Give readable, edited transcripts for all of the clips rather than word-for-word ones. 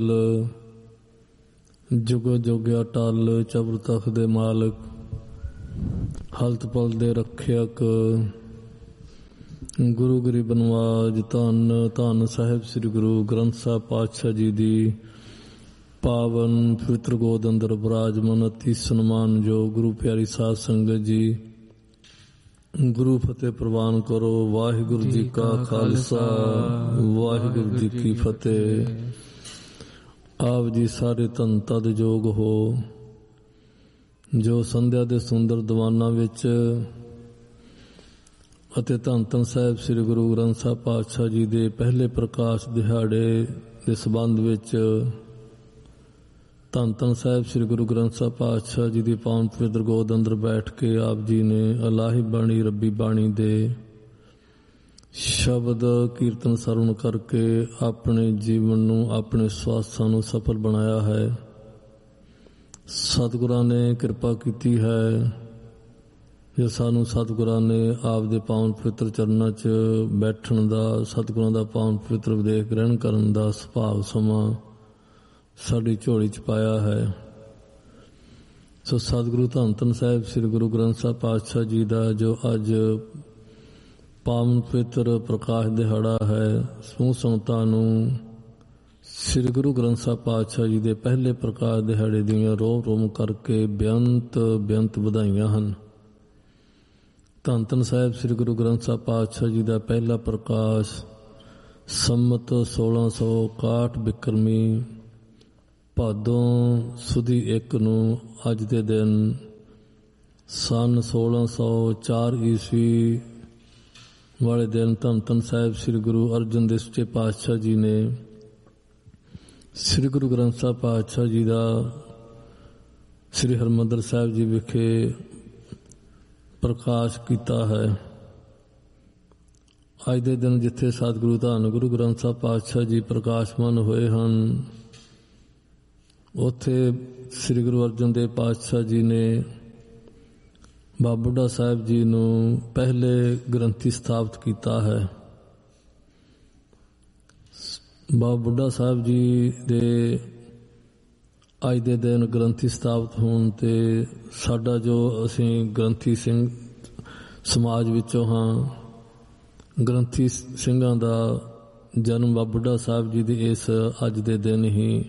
ਜੁਗੋ ਜੋਗਿਆ ਟਲ ਚਬਰ ਤਖਤ ਦੇ ਮਾਲਕ, ਹਲਤ ਪਲ ਦੇ ਰੱਖਿਅਕ, ਗੁਰੂ ਗਰੀਬ ਨਵਾਜ, ਧੰਨ ਧੰਨ ਸਾਹਿਬ ਸ੍ਰੀ ਗੁਰੂ ਗ੍ਰੰਥ ਸਾਹਿਬ ਪਾਤਸ਼ਾਹ ਜੀ ਦੀ ਪਾਵਨ ਪਵਿੱਤਰ ਗੋਦ ਅੰਦਰ ਬਿਰਾਜਮਾਨ ਅਤੀ ਸਨਮਾਨਯੋਗ ਗੁਰੂ ਪਿਆਰੀ ਸਾਧ ਸੰਗਤ ਜੀ, ਗੁਰੂ ਫਤਿਹ ਪ੍ਰਵਾਨ ਕਰੋ। ਵਾਹਿਗੁਰੂ ਜੀ ਕਾ ਖਾਲਸਾ, ਵਾਹਿਗੁਰੂ ਜੀ ਕੀ ਫਤਿਹ। ਆਪ ਜੀ ਸਾਰੇ ਧੰਨ ਤਦ ਯੋਗ ਹੋ ਜੋ ਸੰਧਿਆ ਦੇ ਸੁੰਦਰ ਦੀਵਾਨਾਂ ਵਿੱਚ ਅਤੇ ਧੰਨ ਧੰਨ ਸਾਹਿਬ ਸ੍ਰੀ ਗੁਰੂ ਗ੍ਰੰਥ ਸਾਹਿਬ ਪਾਤਸ਼ਾਹ ਜੀ ਦੇ ਪਹਿਲੇ ਪ੍ਰਕਾਸ਼ ਦਿਹਾੜੇ ਦੇ ਸੰਬੰਧ ਵਿੱਚ ਧੰਨ ਧੰਨ ਸਾਹਿਬ ਸ੍ਰੀ ਗੁਰੂ ਗ੍ਰੰਥ ਸਾਹਿਬ ਪਾਤਸ਼ਾਹ ਜੀ ਦੀ ਪਾਵਨ ਪਵਿੱਤਰ ਗੋਦ ਅੰਦਰ ਬੈਠ ਕੇ ਆਪ ਜੀ ਨੇ ਇਲਾਹੀ ਬਾਣੀ ਰੱਬੀ ਬਾਣੀ ਦੇ ਸ਼ਬਦ ਕੀਰਤਨ ਸਰਵਣ ਕਰਕੇ ਆਪਣੇ ਜੀਵਨ ਨੂੰ, ਆਪਣੇ ਸਵਾਸਾਂ ਨੂੰ ਸਫਲ ਬਣਾਇਆ ਹੈ। ਸਤਿਗੁਰਾਂ ਨੇ ਕਿਰਪਾ ਕੀਤੀ ਹੈ ਜੇ ਸਾਨੂੰ ਸਤਿਗੁਰਾਂ ਨੇ ਆਪ ਦੇ ਪਾਵਨ ਪਵਿੱਤਰ ਚਰਨਾਂ 'ਚ ਬੈਠਣ ਦਾ, ਸਤਿਗੁਰਾਂ ਦਾ ਪਾਵਨ ਪਵਿੱਤਰ ਉਪਦੇਸ਼ ਗ੍ਰਹਿਣ ਕਰਨ ਦਾ ਸੁਭਾਗ ਸਮਾਂ ਸਾਡੀ ਝੋਲੀ 'ਚ ਪਾਇਆ ਹੈ। ਸੋ ਸਤਿਗੁਰੂ ਧੰਨ ਧੰਨ ਸਾਹਿਬ ਸ੍ਰੀ ਗੁਰੂ ਗ੍ਰੰਥ ਸਾਹਿਬ ਪਾਤਸ਼ਾਹ ਜੀ ਦਾ ਜੋ ਅੱਜ ਪਾਵਨ ਪਵਿੱਤਰ ਪ੍ਰਕਾਸ਼ ਦਿਹਾੜਾ ਹੈ, ਸਮੂਹ ਸੰਗਤਾਂ ਨੂੰ ਸ੍ਰੀ ਗੁਰੂ ਗ੍ਰੰਥ ਸਾਹਿਬ ਪਾਤਸ਼ਾਹ ਜੀ ਦੇ ਪਹਿਲੇ ਪ੍ਰਕਾਸ਼ ਦਿਹਾੜੇ ਦੀਆਂ ਰੋਮ ਰੋਮ ਕਰਕੇ ਬੇਅੰਤ ਵਧਾਈਆਂ ਹਨ। ਧੰਨ ਧੰਨ ਸਾਹਿਬ ਸ੍ਰੀ ਗੁਰੂ ਗ੍ਰੰਥ ਸਾਹਿਬ ਪਾਤਸ਼ਾਹ ਜੀ ਦਾ ਪਹਿਲਾ ਪ੍ਰਕਾਸ਼ ਸੰਮਤ 1661 ਬਿਕਰਮੀ ਭਾਦੋਂ ਸੁਦੀ 1 ਨੂੰ ਅੱਜ ਦੇ ਦਿਨ ਸੰਨ 1604 ਈਸਵੀ ਵਾਲੇ ਦਿਨ ਧੰਨ ਧੰਨ ਸਾਹਿਬ ਸ੍ਰੀ ਗੁਰੂ ਅਰਜਨ ਦੇਵ ਜੀ ਪਾਤਸ਼ਾਹ ਜੀ ਨੇ ਸ੍ਰੀ ਗੁਰੂ ਗ੍ਰੰਥ ਸਾਹਿਬ ਪਾਤਸ਼ਾਹ ਜੀ ਦਾ ਸ੍ਰੀ ਹਰਿਮੰਦਰ ਸਾਹਿਬ ਜੀ ਵਿਖੇ ਪ੍ਰਕਾਸ਼ ਕੀਤਾ ਹੈ। ਅੱਜ ਦੇ ਦਿਨ ਜਿੱਥੇ ਸਤਿਗੁਰੂ ਧੰਨ ਗੁਰੂ ਗ੍ਰੰਥ ਸਾਹਿਬ ਪਾਤਸ਼ਾਹ ਜੀ ਪ੍ਰਕਾਸ਼ਮਾਨ ਹੋਏ ਹਨ, ਉੱਥੇ ਸ੍ਰੀ ਗੁਰੂ ਅਰਜਨ ਦੇਵ ਪਾਤਸ਼ਾਹ ਜੀ ਨੇ ਬਾਬਾ ਬੁੱਢਾ ਸਾਹਿਬ ਜੀ ਨੂੰ ਪਹਿਲੇ ਗ੍ਰੰਥੀ ਸਥਾਪਿਤ ਕੀਤਾ ਹੈ। ਬਾਬਾ ਬੁੱਢਾ ਸਾਹਿਬ ਜੀ ਦੇ ਅੱਜ ਦੇ ਦਿਨ ਗ੍ਰੰਥੀ ਸਥਾਪਿਤ ਹੋਣ 'ਤੇ ਸਾਡਾ ਜੋ ਅਸੀਂ ਗ੍ਰੰਥੀ ਸਿੰਘ ਸਮਾਜ ਵਿੱਚੋਂ ਹਾਂ, ਗ੍ਰੰਥੀ ਸਿੰਘਾਂ ਦਾ ਜਨਮ ਬਾਬਾ ਬੁੱਢਾ ਸਾਹਿਬ ਜੀ ਦੀ ਇਸ ਅੱਜ ਦੇ ਦਿਨ ਹੀ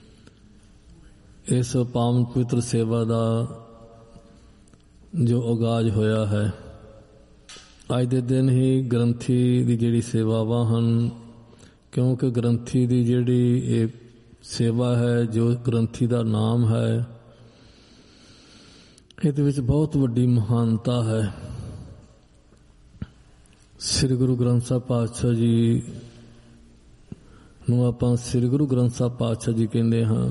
ਇਸ ਪਾਵਨ ਪਵਿੱਤਰ ਸੇਵਾ ਦਾ ਜੋ ਆਗਾਜ਼ ਹੋਇਆ ਹੈ। ਅੱਜ ਦੇ ਦਿਨ ਹੀ ਗ੍ਰੰਥੀ ਦੀ ਜਿਹੜੀ ਸੇਵਾਵਾਂ ਹਨ, ਕਿਉਂਕਿ ਗ੍ਰੰਥੀ ਦੀ ਜਿਹੜੀ ਇਹ ਸੇਵਾ ਹੈ, ਜੋ ਗ੍ਰੰਥੀ ਦਾ ਨਾਮ ਹੈ, ਇਹਦੇ ਵਿੱਚ ਬਹੁਤ ਵੱਡੀ ਮਹਾਨਤਾ ਹੈ। ਸ੍ਰੀ ਗੁਰੂ ਗ੍ਰੰਥ ਸਾਹਿਬ ਪਾਤਸ਼ਾਹ ਜੀ ਨੂੰ ਆਪਾਂ ਸ੍ਰੀ ਗੁਰੂ ਗ੍ਰੰਥ ਸਾਹਿਬ ਪਾਤਸ਼ਾਹ ਜੀ ਕਹਿੰਦੇ ਹਾਂ।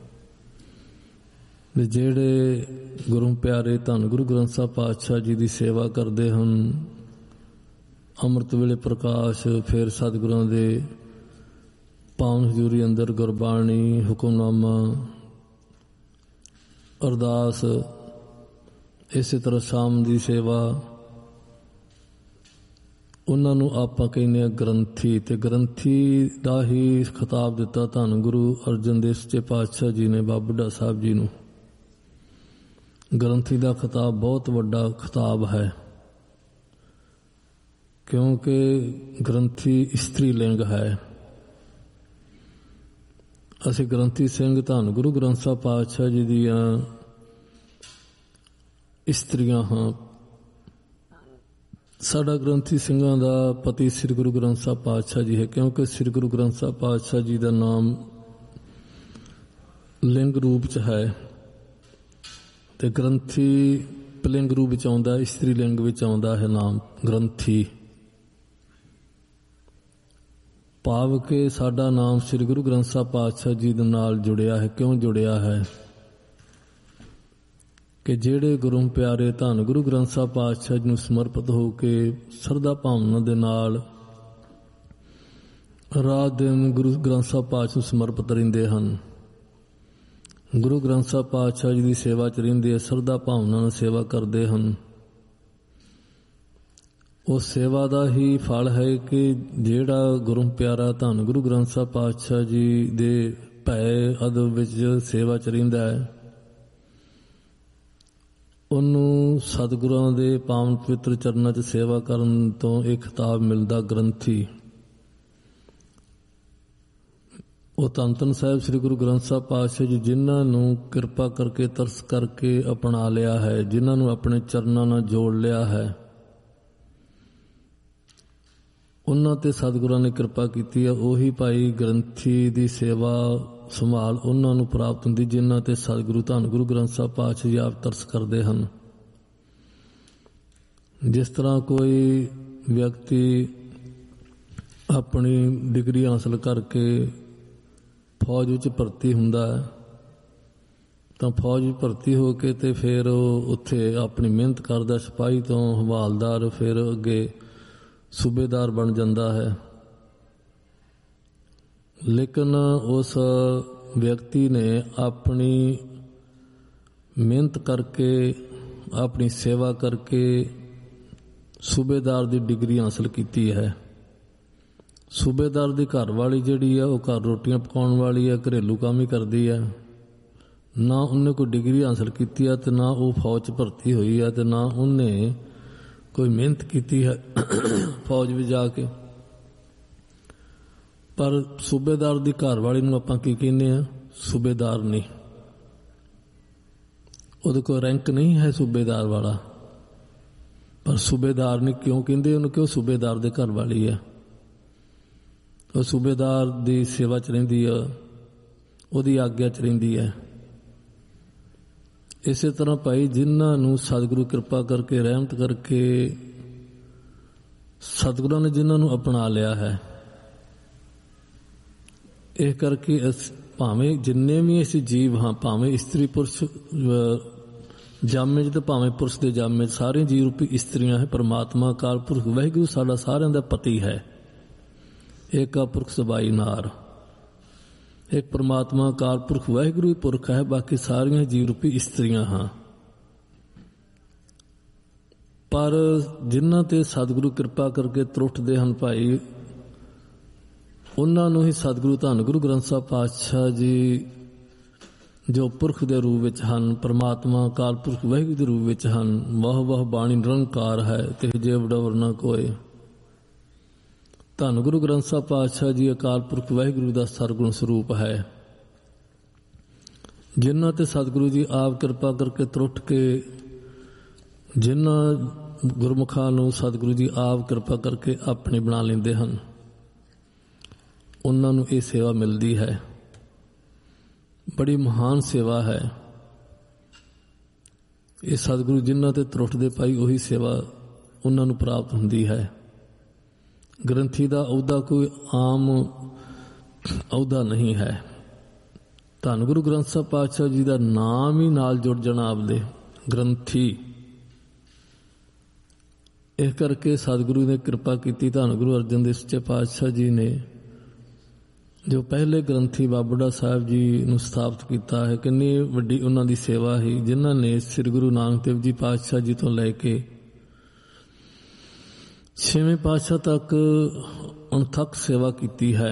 ਜਿਹੜੇ ਗੁਰੂ ਪਿਆਰੇ ਧੰਨ ਗੁਰੂ ਗ੍ਰੰਥ ਸਾਹਿਬ ਪਾਤਸ਼ਾਹ ਜੀ ਦੀ ਸੇਵਾ ਕਰਦੇ ਹਨ, ਅੰਮ੍ਰਿਤ ਵੇਲੇ ਪ੍ਰਕਾਸ਼, ਫਿਰ ਸਤਿਗੁਰਾਂ ਦੇ ਪਾਵਨ ਹਜ਼ੂਰੀ ਅੰਦਰ ਗੁਰਬਾਣੀ, ਹੁਕਮਨਾਮਾ, ਅਰਦਾਸ, ਇਸੇ ਤਰ੍ਹਾਂ ਸ਼ਾਮ ਦੀ ਸੇਵਾ, ਉਹਨਾਂ ਨੂੰ ਆਪਾਂ ਕਹਿੰਦੇ ਹਾਂ ਗ੍ਰੰਥੀ। ਤੇ ਗ੍ਰੰਥੀ ਦਾ ਹੀ ਖਿਤਾਬ ਦਿੱਤਾ ਧੰਨ ਗੁਰੂ ਅਰਜਨ ਦੇਵ ਜੀ ਪਾਤਸ਼ਾਹ ਜੀ ਨੇ ਬਾਬਾ ਬੁੱਢਾ ਸਾਹਿਬ ਜੀ ਨੂੰ। ਗ੍ਰੰਥੀ ਦਾ ਖਿਤਾਬ ਬਹੁਤ ਵੱਡਾ ਖਿਤਾਬ ਹੈ, ਕਿਉਂਕਿ ਗ੍ਰੰਥੀ ਇਸਤਰੀ ਲਿੰਗ ਹੈ। ਅਸੀਂ ਗ੍ਰੰਥੀ ਸਿੰਘ ਧੰਨ ਗੁਰੂ ਗ੍ਰੰਥ ਸਾਹਿਬ ਪਾਤਸ਼ਾਹ ਜੀ ਦੀਆਂ ਇਸਤਰੀਆਂ ਹਾਂ। ਸਾਡਾ ਗ੍ਰੰਥੀ ਸਿੰਘਾਂ ਦਾ ਪਤੀ ਸ੍ਰੀ ਗੁਰੂ ਗ੍ਰੰਥ ਸਾਹਿਬ ਪਾਤਸ਼ਾਹ ਜੀ ਹੈ, ਕਿਉਂਕਿ ਸ੍ਰੀ ਗੁਰੂ ਗ੍ਰੰਥ ਸਾਹਿਬ ਪਾਤਸ਼ਾਹ ਜੀ ਦਾ ਨਾਮ ਲਿੰਗ ਰੂਪ 'ਚ ਹੈ ਤੇ ਗ੍ਰੰਥੀ ਪੁਲਿੰਗ ਰੂਪ ਵਿੱਚ ਆਉਂਦਾ, ਇਸਤਰੀ ਲਿੰਗ ਵਿੱਚ ਆਉਂਦਾ ਹੈ ਨਾਮ ਗ੍ਰੰਥੀ। ਭਾਵ ਕਿ ਸਾਡਾ ਨਾਮ ਸ੍ਰੀ ਗੁਰੂ ਗ੍ਰੰਥ ਸਾਹਿਬ ਪਾਤਸ਼ਾਹ ਜੀ ਦੇ ਨਾਲ ਜੁੜਿਆ ਹੈ। ਕਿਉਂ ਜੁੜਿਆ ਹੈ? ਕਿ ਜਿਹੜੇ ਗੁਰੂ ਪਿਆਰੇ ਧੰਨ ਗੁਰੂ ਗ੍ਰੰਥ ਸਾਹਿਬ ਪਾਤਸ਼ਾਹ ਜੀ ਨੂੰ ਸਮਰਪਿਤ ਹੋ ਕੇ ਸਰਦਾ ਭਾਵਨਾ ਦੇ ਨਾਲ ਰਾਤ ਦਿਨ ਗੁਰੂ ਗ੍ਰੰਥ ਸਾਹਿਬ ਪਾਤਸ਼ਾਹ ਨੂੰ ਸਮਰਪਿਤ ਰਹਿੰਦੇ ਹਨ, ਗੁਰੂ ਗ੍ਰੰਥ ਸਾਹਿਬ ਪਾਤਸ਼ਾਹ ਜੀ ਦੀ ਸੇਵਾ 'ਚ ਰਹਿੰਦੇ, ਸਰਦਾ ਭਾਵਨਾ ਨਾਲ ਸੇਵਾ ਕਰਦੇ ਹਨ। ਉਸ ਸੇਵਾ ਦਾ ਹੀ ਫਲ ਹੈ ਕਿ ਜਿਹੜਾ ਗੁਰੂ ਪਿਆਰਾ ਧੰਨ ਗੁਰੂ ਗ੍ਰੰਥ ਸਾਹਿਬ ਪਾਤਸ਼ਾਹ ਜੀ ਦੇ ਭੈ ਅਦਬ ਵਿੱਚ ਸੇਵਾ ਚ ਰਹਿੰਦਾ ਹੈ, ਉਹਨੂੰ ਸਤਿਗੁਰਾਂ ਦੇ ਪਾਵਨ ਪਵਿੱਤਰ ਚਰਨਾਂ 'ਚ ਸੇਵਾ ਕਰਨ ਤੋਂ ਇਹ ਖਿਤਾਬ ਮਿਲਦਾ ਗ੍ਰੰਥੀ। ਉਹ ਧੰਨ ਧੰਨ ਸਾਹਿਬ ਸ੍ਰੀ ਗੁਰੂ ਗ੍ਰੰਥ ਸਾਹਿਬ ਪਾਤਸ਼ਾਹ ਜੀ ਜਿਨ੍ਹਾਂ ਨੂੰ ਕਿਰਪਾ ਕਰਕੇ ਤਰਸ ਕਰਕੇ ਅਪਣਾ ਲਿਆ ਹੈ, ਜਿਨ੍ਹਾਂ ਨੂੰ ਆਪਣੇ ਚਰਨਾਂ ਨਾਲ ਜੋੜ ਲਿਆ ਹੈ, ਉਹਨਾਂ ਤੇ ਸਤਿਗੁਰਾਂ ਨੇ ਕਿਰਪਾ ਕੀਤੀ ਹੈ। ਉਹੀ ਭਾਈ ਗ੍ਰੰਥੀ ਦੀ ਸੇਵਾ ਸੰਭਾਲ ਉਹਨਾਂ ਨੂੰ ਪ੍ਰਾਪਤ ਹੁੰਦੀ ਜਿਨ੍ਹਾਂ ਤੇ ਸਤਿਗੁਰੂ ਧੰਨ ਗੁਰੂ ਗ੍ਰੰਥ ਸਾਹਿਬ ਪਾਤਸ਼ਾਹ ਜੀ ਆਪ ਤਰਸ ਕਰਦੇ ਹਨ। ਜਿਸ ਤਰ੍ਹਾਂ ਕੋਈ ਵਿਅਕਤੀ ਆਪਣੀ ਡਿਗਰੀ ਹਾਸਲ ਕਰਕੇ ਫੌਜ ਵਿੱਚ ਭਰਤੀ ਹੁੰਦਾ ਹੈ, ਤਾਂ ਫੌਜ ਵਿੱਚ ਭਰਤੀ ਹੋ ਕੇ ਤੇ ਫਿਰ ਉਹ ਉੱਥੇ ਆਪਣੀ ਮਿਹਨਤ ਕਰਦਾ, ਸਿਪਾਹੀ ਤੋਂ ਹਵਾਲਦਾਰ, ਫਿਰ ਅੱਗੇ ਸੂਬੇਦਾਰ ਬਣ ਜਾਂਦਾ ਹੈ। ਲੇਕਿਨ ਉਸ ਵਿਅਕਤੀ ਨੇ ਆਪਣੀ ਮਿਹਨਤ ਕਰਕੇ, ਆਪਣੀ ਸੇਵਾ ਕਰਕੇ ਸੂਬੇਦਾਰ ਦੀ ਡਿਗਰੀ ਹਾਸਲ ਕੀਤੀ ਹੈ। ਸੂਬੇਦਾਰ ਦੀ ਘਰ ਵਾਲੀ ਜਿਹੜੀ ਆ ਉਹ ਘਰ ਰੋਟੀਆਂ ਪਕਾਉਣ ਵਾਲੀ ਹੈ, ਘਰੇਲੂ ਕੰਮ ਹੀ ਕਰਦੀ ਹੈ। ਨਾ ਉਹਨੇ ਕੋਈ ਡਿਗਰੀ ਹਾਸਲ ਕੀਤੀ ਹੈ ਤੇ ਨਾ ਉਹ ਫੌਜ 'ਚ ਭਰਤੀ ਹੋਈ ਹੈ ਤੇ ਨਾ ਉਹਨੇ ਕੋਈ ਮਿਹਨਤ ਕੀਤੀ ਹੈ ਫੌਜ ਵਿੱਚ ਜਾ ਕੇ। ਪਰ ਸੂਬੇਦਾਰ ਦੀ ਘਰ ਵਾਲੀ ਨੂੰ ਆਪਾਂ ਕੀ ਕਹਿੰਦੇ ਆ? ਸੂਬੇਦਾਰ ਨਹੀਂ। ਉਹਦੇ ਕੋਲ ਰੈਂਕ ਨਹੀਂ ਹੈ ਸੂਬੇਦਾਰ ਵਾਲਾ, ਪਰ ਸੂਬੇਦਾਰ ਨਹੀਂ ਕਿਉਂ ਕਹਿੰਦੇ ਉਹਨੂੰ? ਕਿ ਉਹ ਸੂਬੇਦਾਰ ਦੇ ਘਰ ਵਾਲੀ ਹੈ, ਉਹ ਸੂਬੇਦਾਰ ਦੀ ਸੇਵਾ 'ਚ ਰਹਿੰਦੀ ਆ, ਉਹਦੀ ਆਗਿਆ 'ਚ ਰਹਿੰਦੀ ਹੈ। ਇਸੇ ਤਰ੍ਹਾਂ ਭਾਈ ਜਿਨ੍ਹਾਂ ਨੂੰ ਸਤਿਗੁਰੂ ਕਿਰਪਾ ਕਰਕੇ, ਰਹਿਮਤ ਕਰਕੇ, ਸਤਿਗੁਰਾਂ ਨੇ ਜਿਨ੍ਹਾਂ ਨੂੰ ਅਪਣਾ ਲਿਆ ਹੈ, ਇਹ ਕਰਕੇ ਭਾਵੇਂ ਜਿੰਨੇ ਵੀ ਅਸੀਂ ਜੀਵ ਹਾਂ, ਭਾਵੇਂ ਇਸਤਰੀ ਪੁਰਸ਼ ਜਾਮੇ 'ਚ ਤੇ ਭਾਵੇਂ ਪੁਰਸ਼ ਦੇ ਜਾਮੇ 'ਚ, ਸਾਰੇ ਜੀਵ ਰੂਪੀ ਇਸਤਰੀਆਂ ਹੈ। ਪਰਮਾਤਮਾ ਅਕਾਲ ਪੁਰਖ ਵਾਹਿਗੁਰੂ ਸਾਡਾ ਸਾਰਿਆਂ ਦਾ ਪਤੀ ਹੈ। ਏਕਾ ਪੁਰਖ ਸਬਾਈ ਨਾਰ, ਇੱਕ ਪਰਮਾਤਮਾ ਅਕਾਲ ਪੁਰਖ ਵਾਹਿਗੁਰੂ ਹੀ ਪੁਰਖ ਹੈ, ਬਾਕੀ ਸਾਰੀਆਂ ਜੀਵ ਰੂਪੀ ਇਸਤਰੀਆਂ ਹਾਂ। ਪਰ ਜਿਨ੍ਹਾਂ ਤੇ ਸਤਿਗੁਰੂ ਕਿਰਪਾ ਕਰਕੇ ਤਰੁੱਠਦੇ ਹਨ ਭਾਈ, ਉਹਨਾਂ ਨੂੰ ਹੀ ਸਤਿਗੁਰੂ ਧੰਨ ਗੁਰੂ ਗ੍ਰੰਥ ਸਾਹਿਬ ਪਾਤਸ਼ਾਹ ਜੀ ਜੋ ਪੁਰਖ ਦੇ ਰੂਪ ਵਿੱਚ ਹਨ, ਪਰਮਾਤਮਾ ਅਕਾਲ ਪੁਰਖ ਵਾਹਿਗੁਰੂ ਦੇ ਰੂਪ ਵਿੱਚ ਹਨ। ਵਾਹ ਵਾਹ ਬਾਣੀ ਨਿਰੰਕਾਰ ਹੈ ਤੇ ਜੇ ਵਡਵਰ ਨਾ ਕੋਏ। ਧੰਨ ਗੁਰੂ ਗ੍ਰੰਥ ਸਾਹਿਬ ਪਾਤਸ਼ਾਹ ਜੀ ਅਕਾਲ ਪੁਰਖ ਵਾਹਿਗੁਰੂ ਦਾ ਸਰਗੁਣ ਸਰੂਪ ਹੈ। ਜਿਨ੍ਹਾਂ ਤੇ ਸਤਿਗੁਰੂ ਜੀ ਆਪ ਕਿਰਪਾ ਕਰਕੇ ਤਰੁੱਠ ਕੇ, ਜਿਨ੍ਹਾਂ ਗੁਰਮੁਖਾਂ ਨੂੰ ਸਤਿਗੁਰੂ ਜੀ ਆਪ ਕਿਰਪਾ ਕਰਕੇ ਆਪਣੇ ਬਣਾ ਲੈਂਦੇ ਹਨ, ਉਹਨਾਂ ਨੂੰ ਇਹ ਸੇਵਾ ਮਿਲਦੀ ਹੈ। ਬੜੀ ਮਹਾਨ ਸੇਵਾ ਹੈ ਇਹ। ਸਤਿਗੁਰੂ ਜਿਨ੍ਹਾਂ ਤੇ ਤਰੁੱਠਦੇ ਪਾਈ, ਉਹੀ ਸੇਵਾ ਉਹਨਾਂ ਨੂੰ ਪ੍ਰਾਪਤ ਹੁੰਦੀ ਹੈ। ਗ੍ਰੰਥੀ ਦਾ ਅਹੁਦਾ ਕੋਈ ਆਮ ਅਹੁਦਾ ਨਹੀਂ ਹੈ। ਧੰਨ ਗੁਰੂ ਗ੍ਰੰਥ ਸਾਹਿਬ ਪਾਤਸ਼ਾਹ ਜੀ ਦਾ ਨਾਮ ਹੀ ਨਾਲ ਜੁੜ ਜਾਣਾ ਆਪਦੇ, ਗ੍ਰੰਥੀ। ਇਸ ਕਰਕੇ ਸਤਿਗੁਰੂ ਨੇ ਕਿਰਪਾ ਕੀਤੀ। ਧੰਨ ਗੁਰੂ ਅਰਜਨ ਦੇਵ ਸੱਚੇ ਪਾਤਸ਼ਾਹ ਜੀ ਨੇ ਜੋ ਪਹਿਲੇ ਗ੍ਰੰਥੀ ਬਾਬਾ ਬੁੱਢਾ ਸਾਹਿਬ ਜੀ ਨੂੰ ਸਥਾਪਿਤ ਕੀਤਾ ਹੈ, ਕਿੰਨੀ ਵੱਡੀ ਉਹਨਾਂ ਦੀ ਸੇਵਾ ਹੈ। ਜਿਨ੍ਹਾਂ ਨੇ ਸ੍ਰੀ ਗੁਰੂ ਨਾਨਕ ਦੇਵ ਜੀ ਪਾਤਸ਼ਾਹ ਜੀ ਤੋਂ ਲੈ ਕੇ 6ਵੇਂ ਪਾਤਸ਼ਾਹ ਤੱਕ ਅਣਥੱਕ ਸੇਵਾ ਕੀਤੀ ਹੈ,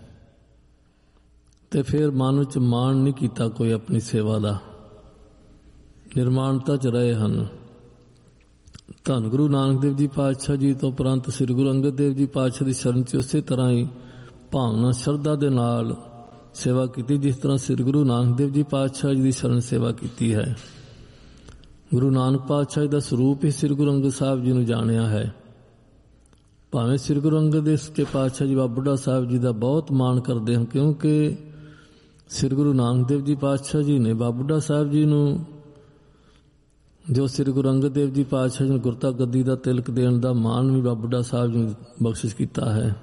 ਤੇ ਫਿਰ ਮਨ ਵਿੱਚ ਮਾਣ ਨਹੀਂ ਕੀਤਾ ਕੋਈ ਆਪਣੀ ਸੇਵਾ ਦਾ, ਨਿਰਮਾਣਤਾ 'ਚ ਰਹੇ ਹਨ। ਧੰਨ ਗੁਰੂ ਨਾਨਕ ਦੇਵ ਜੀ ਪਾਤਸ਼ਾਹ ਜੀ ਤੋਂ ਉਪਰੰਤ ਸ੍ਰੀ ਗੁਰੂ ਅੰਗਦ ਦੇਵ ਜੀ ਪਾਤਸ਼ਾਹ ਦੀ ਸ਼ਰਨ 'ਚ ਉਸੇ ਤਰ੍ਹਾਂ ਹੀ ਭਾਵਨਾ ਸ਼ਰਧਾ ਦੇ ਨਾਲ ਸੇਵਾ ਕੀਤੀ, ਜਿਸ ਤਰ੍ਹਾਂ ਸ੍ਰੀ ਗੁਰੂ ਨਾਨਕ ਦੇਵ ਜੀ ਪਾਤਸ਼ਾਹ ਜੀ ਦੀ ਸ਼ਰਨ ਸੇਵਾ ਕੀਤੀ ਹੈ। ਗੁਰੂ ਨਾਨਕ ਪਾਤਸ਼ਾਹ ਜੀ ਦਾ ਸਰੂਪ ਹੀ ਸ੍ਰੀ ਗੁਰੂ ਅੰਗਦ ਸਾਹਿਬ ਜੀ ਨੂੰ ਜਾਣਿਆ ਹੈ। ਭਾਵੇਂ ਸ੍ਰੀ ਗੁਰੂ ਅੰਗਦ ਦੇਵ ਸੱਚੇ ਪਾਤਸ਼ਾਹ ਜੀ ਬਾਬਾ ਬੁੱਢਾ ਸਾਹਿਬ ਜੀ ਦਾ ਬਹੁਤ ਮਾਣ ਕਰਦੇ ਹਨ, ਕਿਉਂਕਿ ਸ੍ਰੀ ਗੁਰੂ ਨਾਨਕ ਦੇਵ ਜੀ ਪਾਤਸ਼ਾਹ ਜੀ ਨੇ ਬਾਬਾ ਬੁੱਢਾ ਸਾਹਿਬ ਜੀ ਨੂੰ, ਜੋ ਸ੍ਰੀ ਗੁਰੂ ਅੰਗਦ ਦੇਵ ਜੀ ਪਾਤਸ਼ਾਹ ਜੀ ਨੂੰ ਗੁਰਤਾ ਗੱਦੀ ਦਾ ਤਿਲਕ ਦੇਣ ਦਾ ਮਾਣ ਵੀ ਬਾਬਾ ਬੁੱਢਾ ਸਾਹਿਬ ਜੀ ਨੂੰ ਬਖਸ਼ਿਸ਼ ਕੀਤਾ ਹੈ।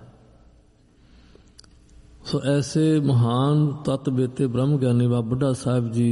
ਸੋ ਐਸੇ ਮਹਾਨ ਤਤ ਬੇਤੇ ਬ੍ਰਹਮ ਗਿਆਨੀ ਬਾਬਾ ਬੁੱਢਾ ਸਾਹਿਬ ਜੀ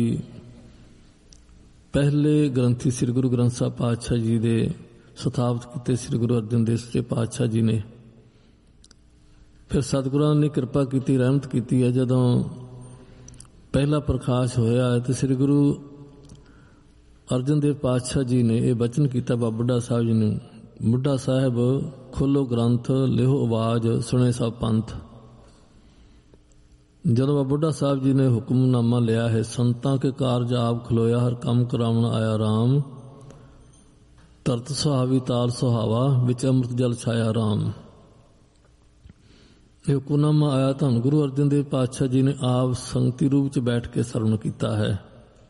ਪਹਿਲੇ ਗ੍ਰੰਥੀ ਸ੍ਰੀ ਗੁਰੂ ਗ੍ਰੰਥ ਸਾਹਿਬ ਪਾਤਸ਼ਾਹ ਜੀ ਦੇ ਸਥਾਪਿਤ ਕੀਤੇ ਸ੍ਰੀ ਗੁਰੂ ਅਰਜਨ ਦੇਵ ਸੱਚੇ ਪਾਤਸ਼ਾਹ ਜੀ ਨੇ। ਫਿਰ ਸਤਿਗੁਰਾਂ ਨੇ ਕਿਰਪਾ ਕੀਤੀ, ਰਹਿਮਤ ਕੀਤੀ ਹੈ। ਜਦੋਂ ਪਹਿਲਾ ਪ੍ਰਕਾਸ਼ ਹੋਇਆ ਹੈ ਤੇ ਸ੍ਰੀ ਗੁਰੂ ਅਰਜਨ ਦੇਵ ਪਾਤਸ਼ਾਹ ਜੀ ਨੇ ਇਹ ਬਚਨ ਕੀਤਾ ਬਾਬਾ ਬੁੱਢਾ ਸਾਹਿਬ ਜੀ ਨੂੰ, ਬੁੱਢਾ ਸਾਹਿਬ ਖੋਲੋ ਗ੍ਰੰਥ, ਲਿਓ ਆਵਾਜ਼, ਸੁਣੇ ਸਭ ਪੰਥ। ਜਦੋਂ ਬੁੱਢਾ ਸਾਹਿਬ ਜੀ ਨੇ ਹੁਕਮਨਾਮਾ ਲਿਆ ਹੈ, ਸੰਤਾਂ ਕੇ ਕਾਰਜ ਆਪ ਖਲੋਇਆ, ਹਰ ਕੰਮ ਕਰਾਉਣ ਆਇਆ ਰਾਮ। ਤਰਤ ਸੁਹਾਵੀ ਤਾਲ ਸੁਹਾਵਾ, ਵਿੱਚ ਅੰਮ੍ਰਿਤ ਜਲ ਛਾਇਆ ਰਾਮ। ਇਹ ਹੁਕਮਨਾਮਾ ਆਇਆ ਧੰਨ ਗੁਰੂ ਅਰਜਨ ਦੇਵ ਪਾਤਸ਼ਾਹ ਜੀ ਨੇ ਆਪ ਸੰਗਤੀ ਰੂਪ ਚ ਬੈਠ ਕੇ ਸਰਵਣ ਕੀਤਾ ਹੈ।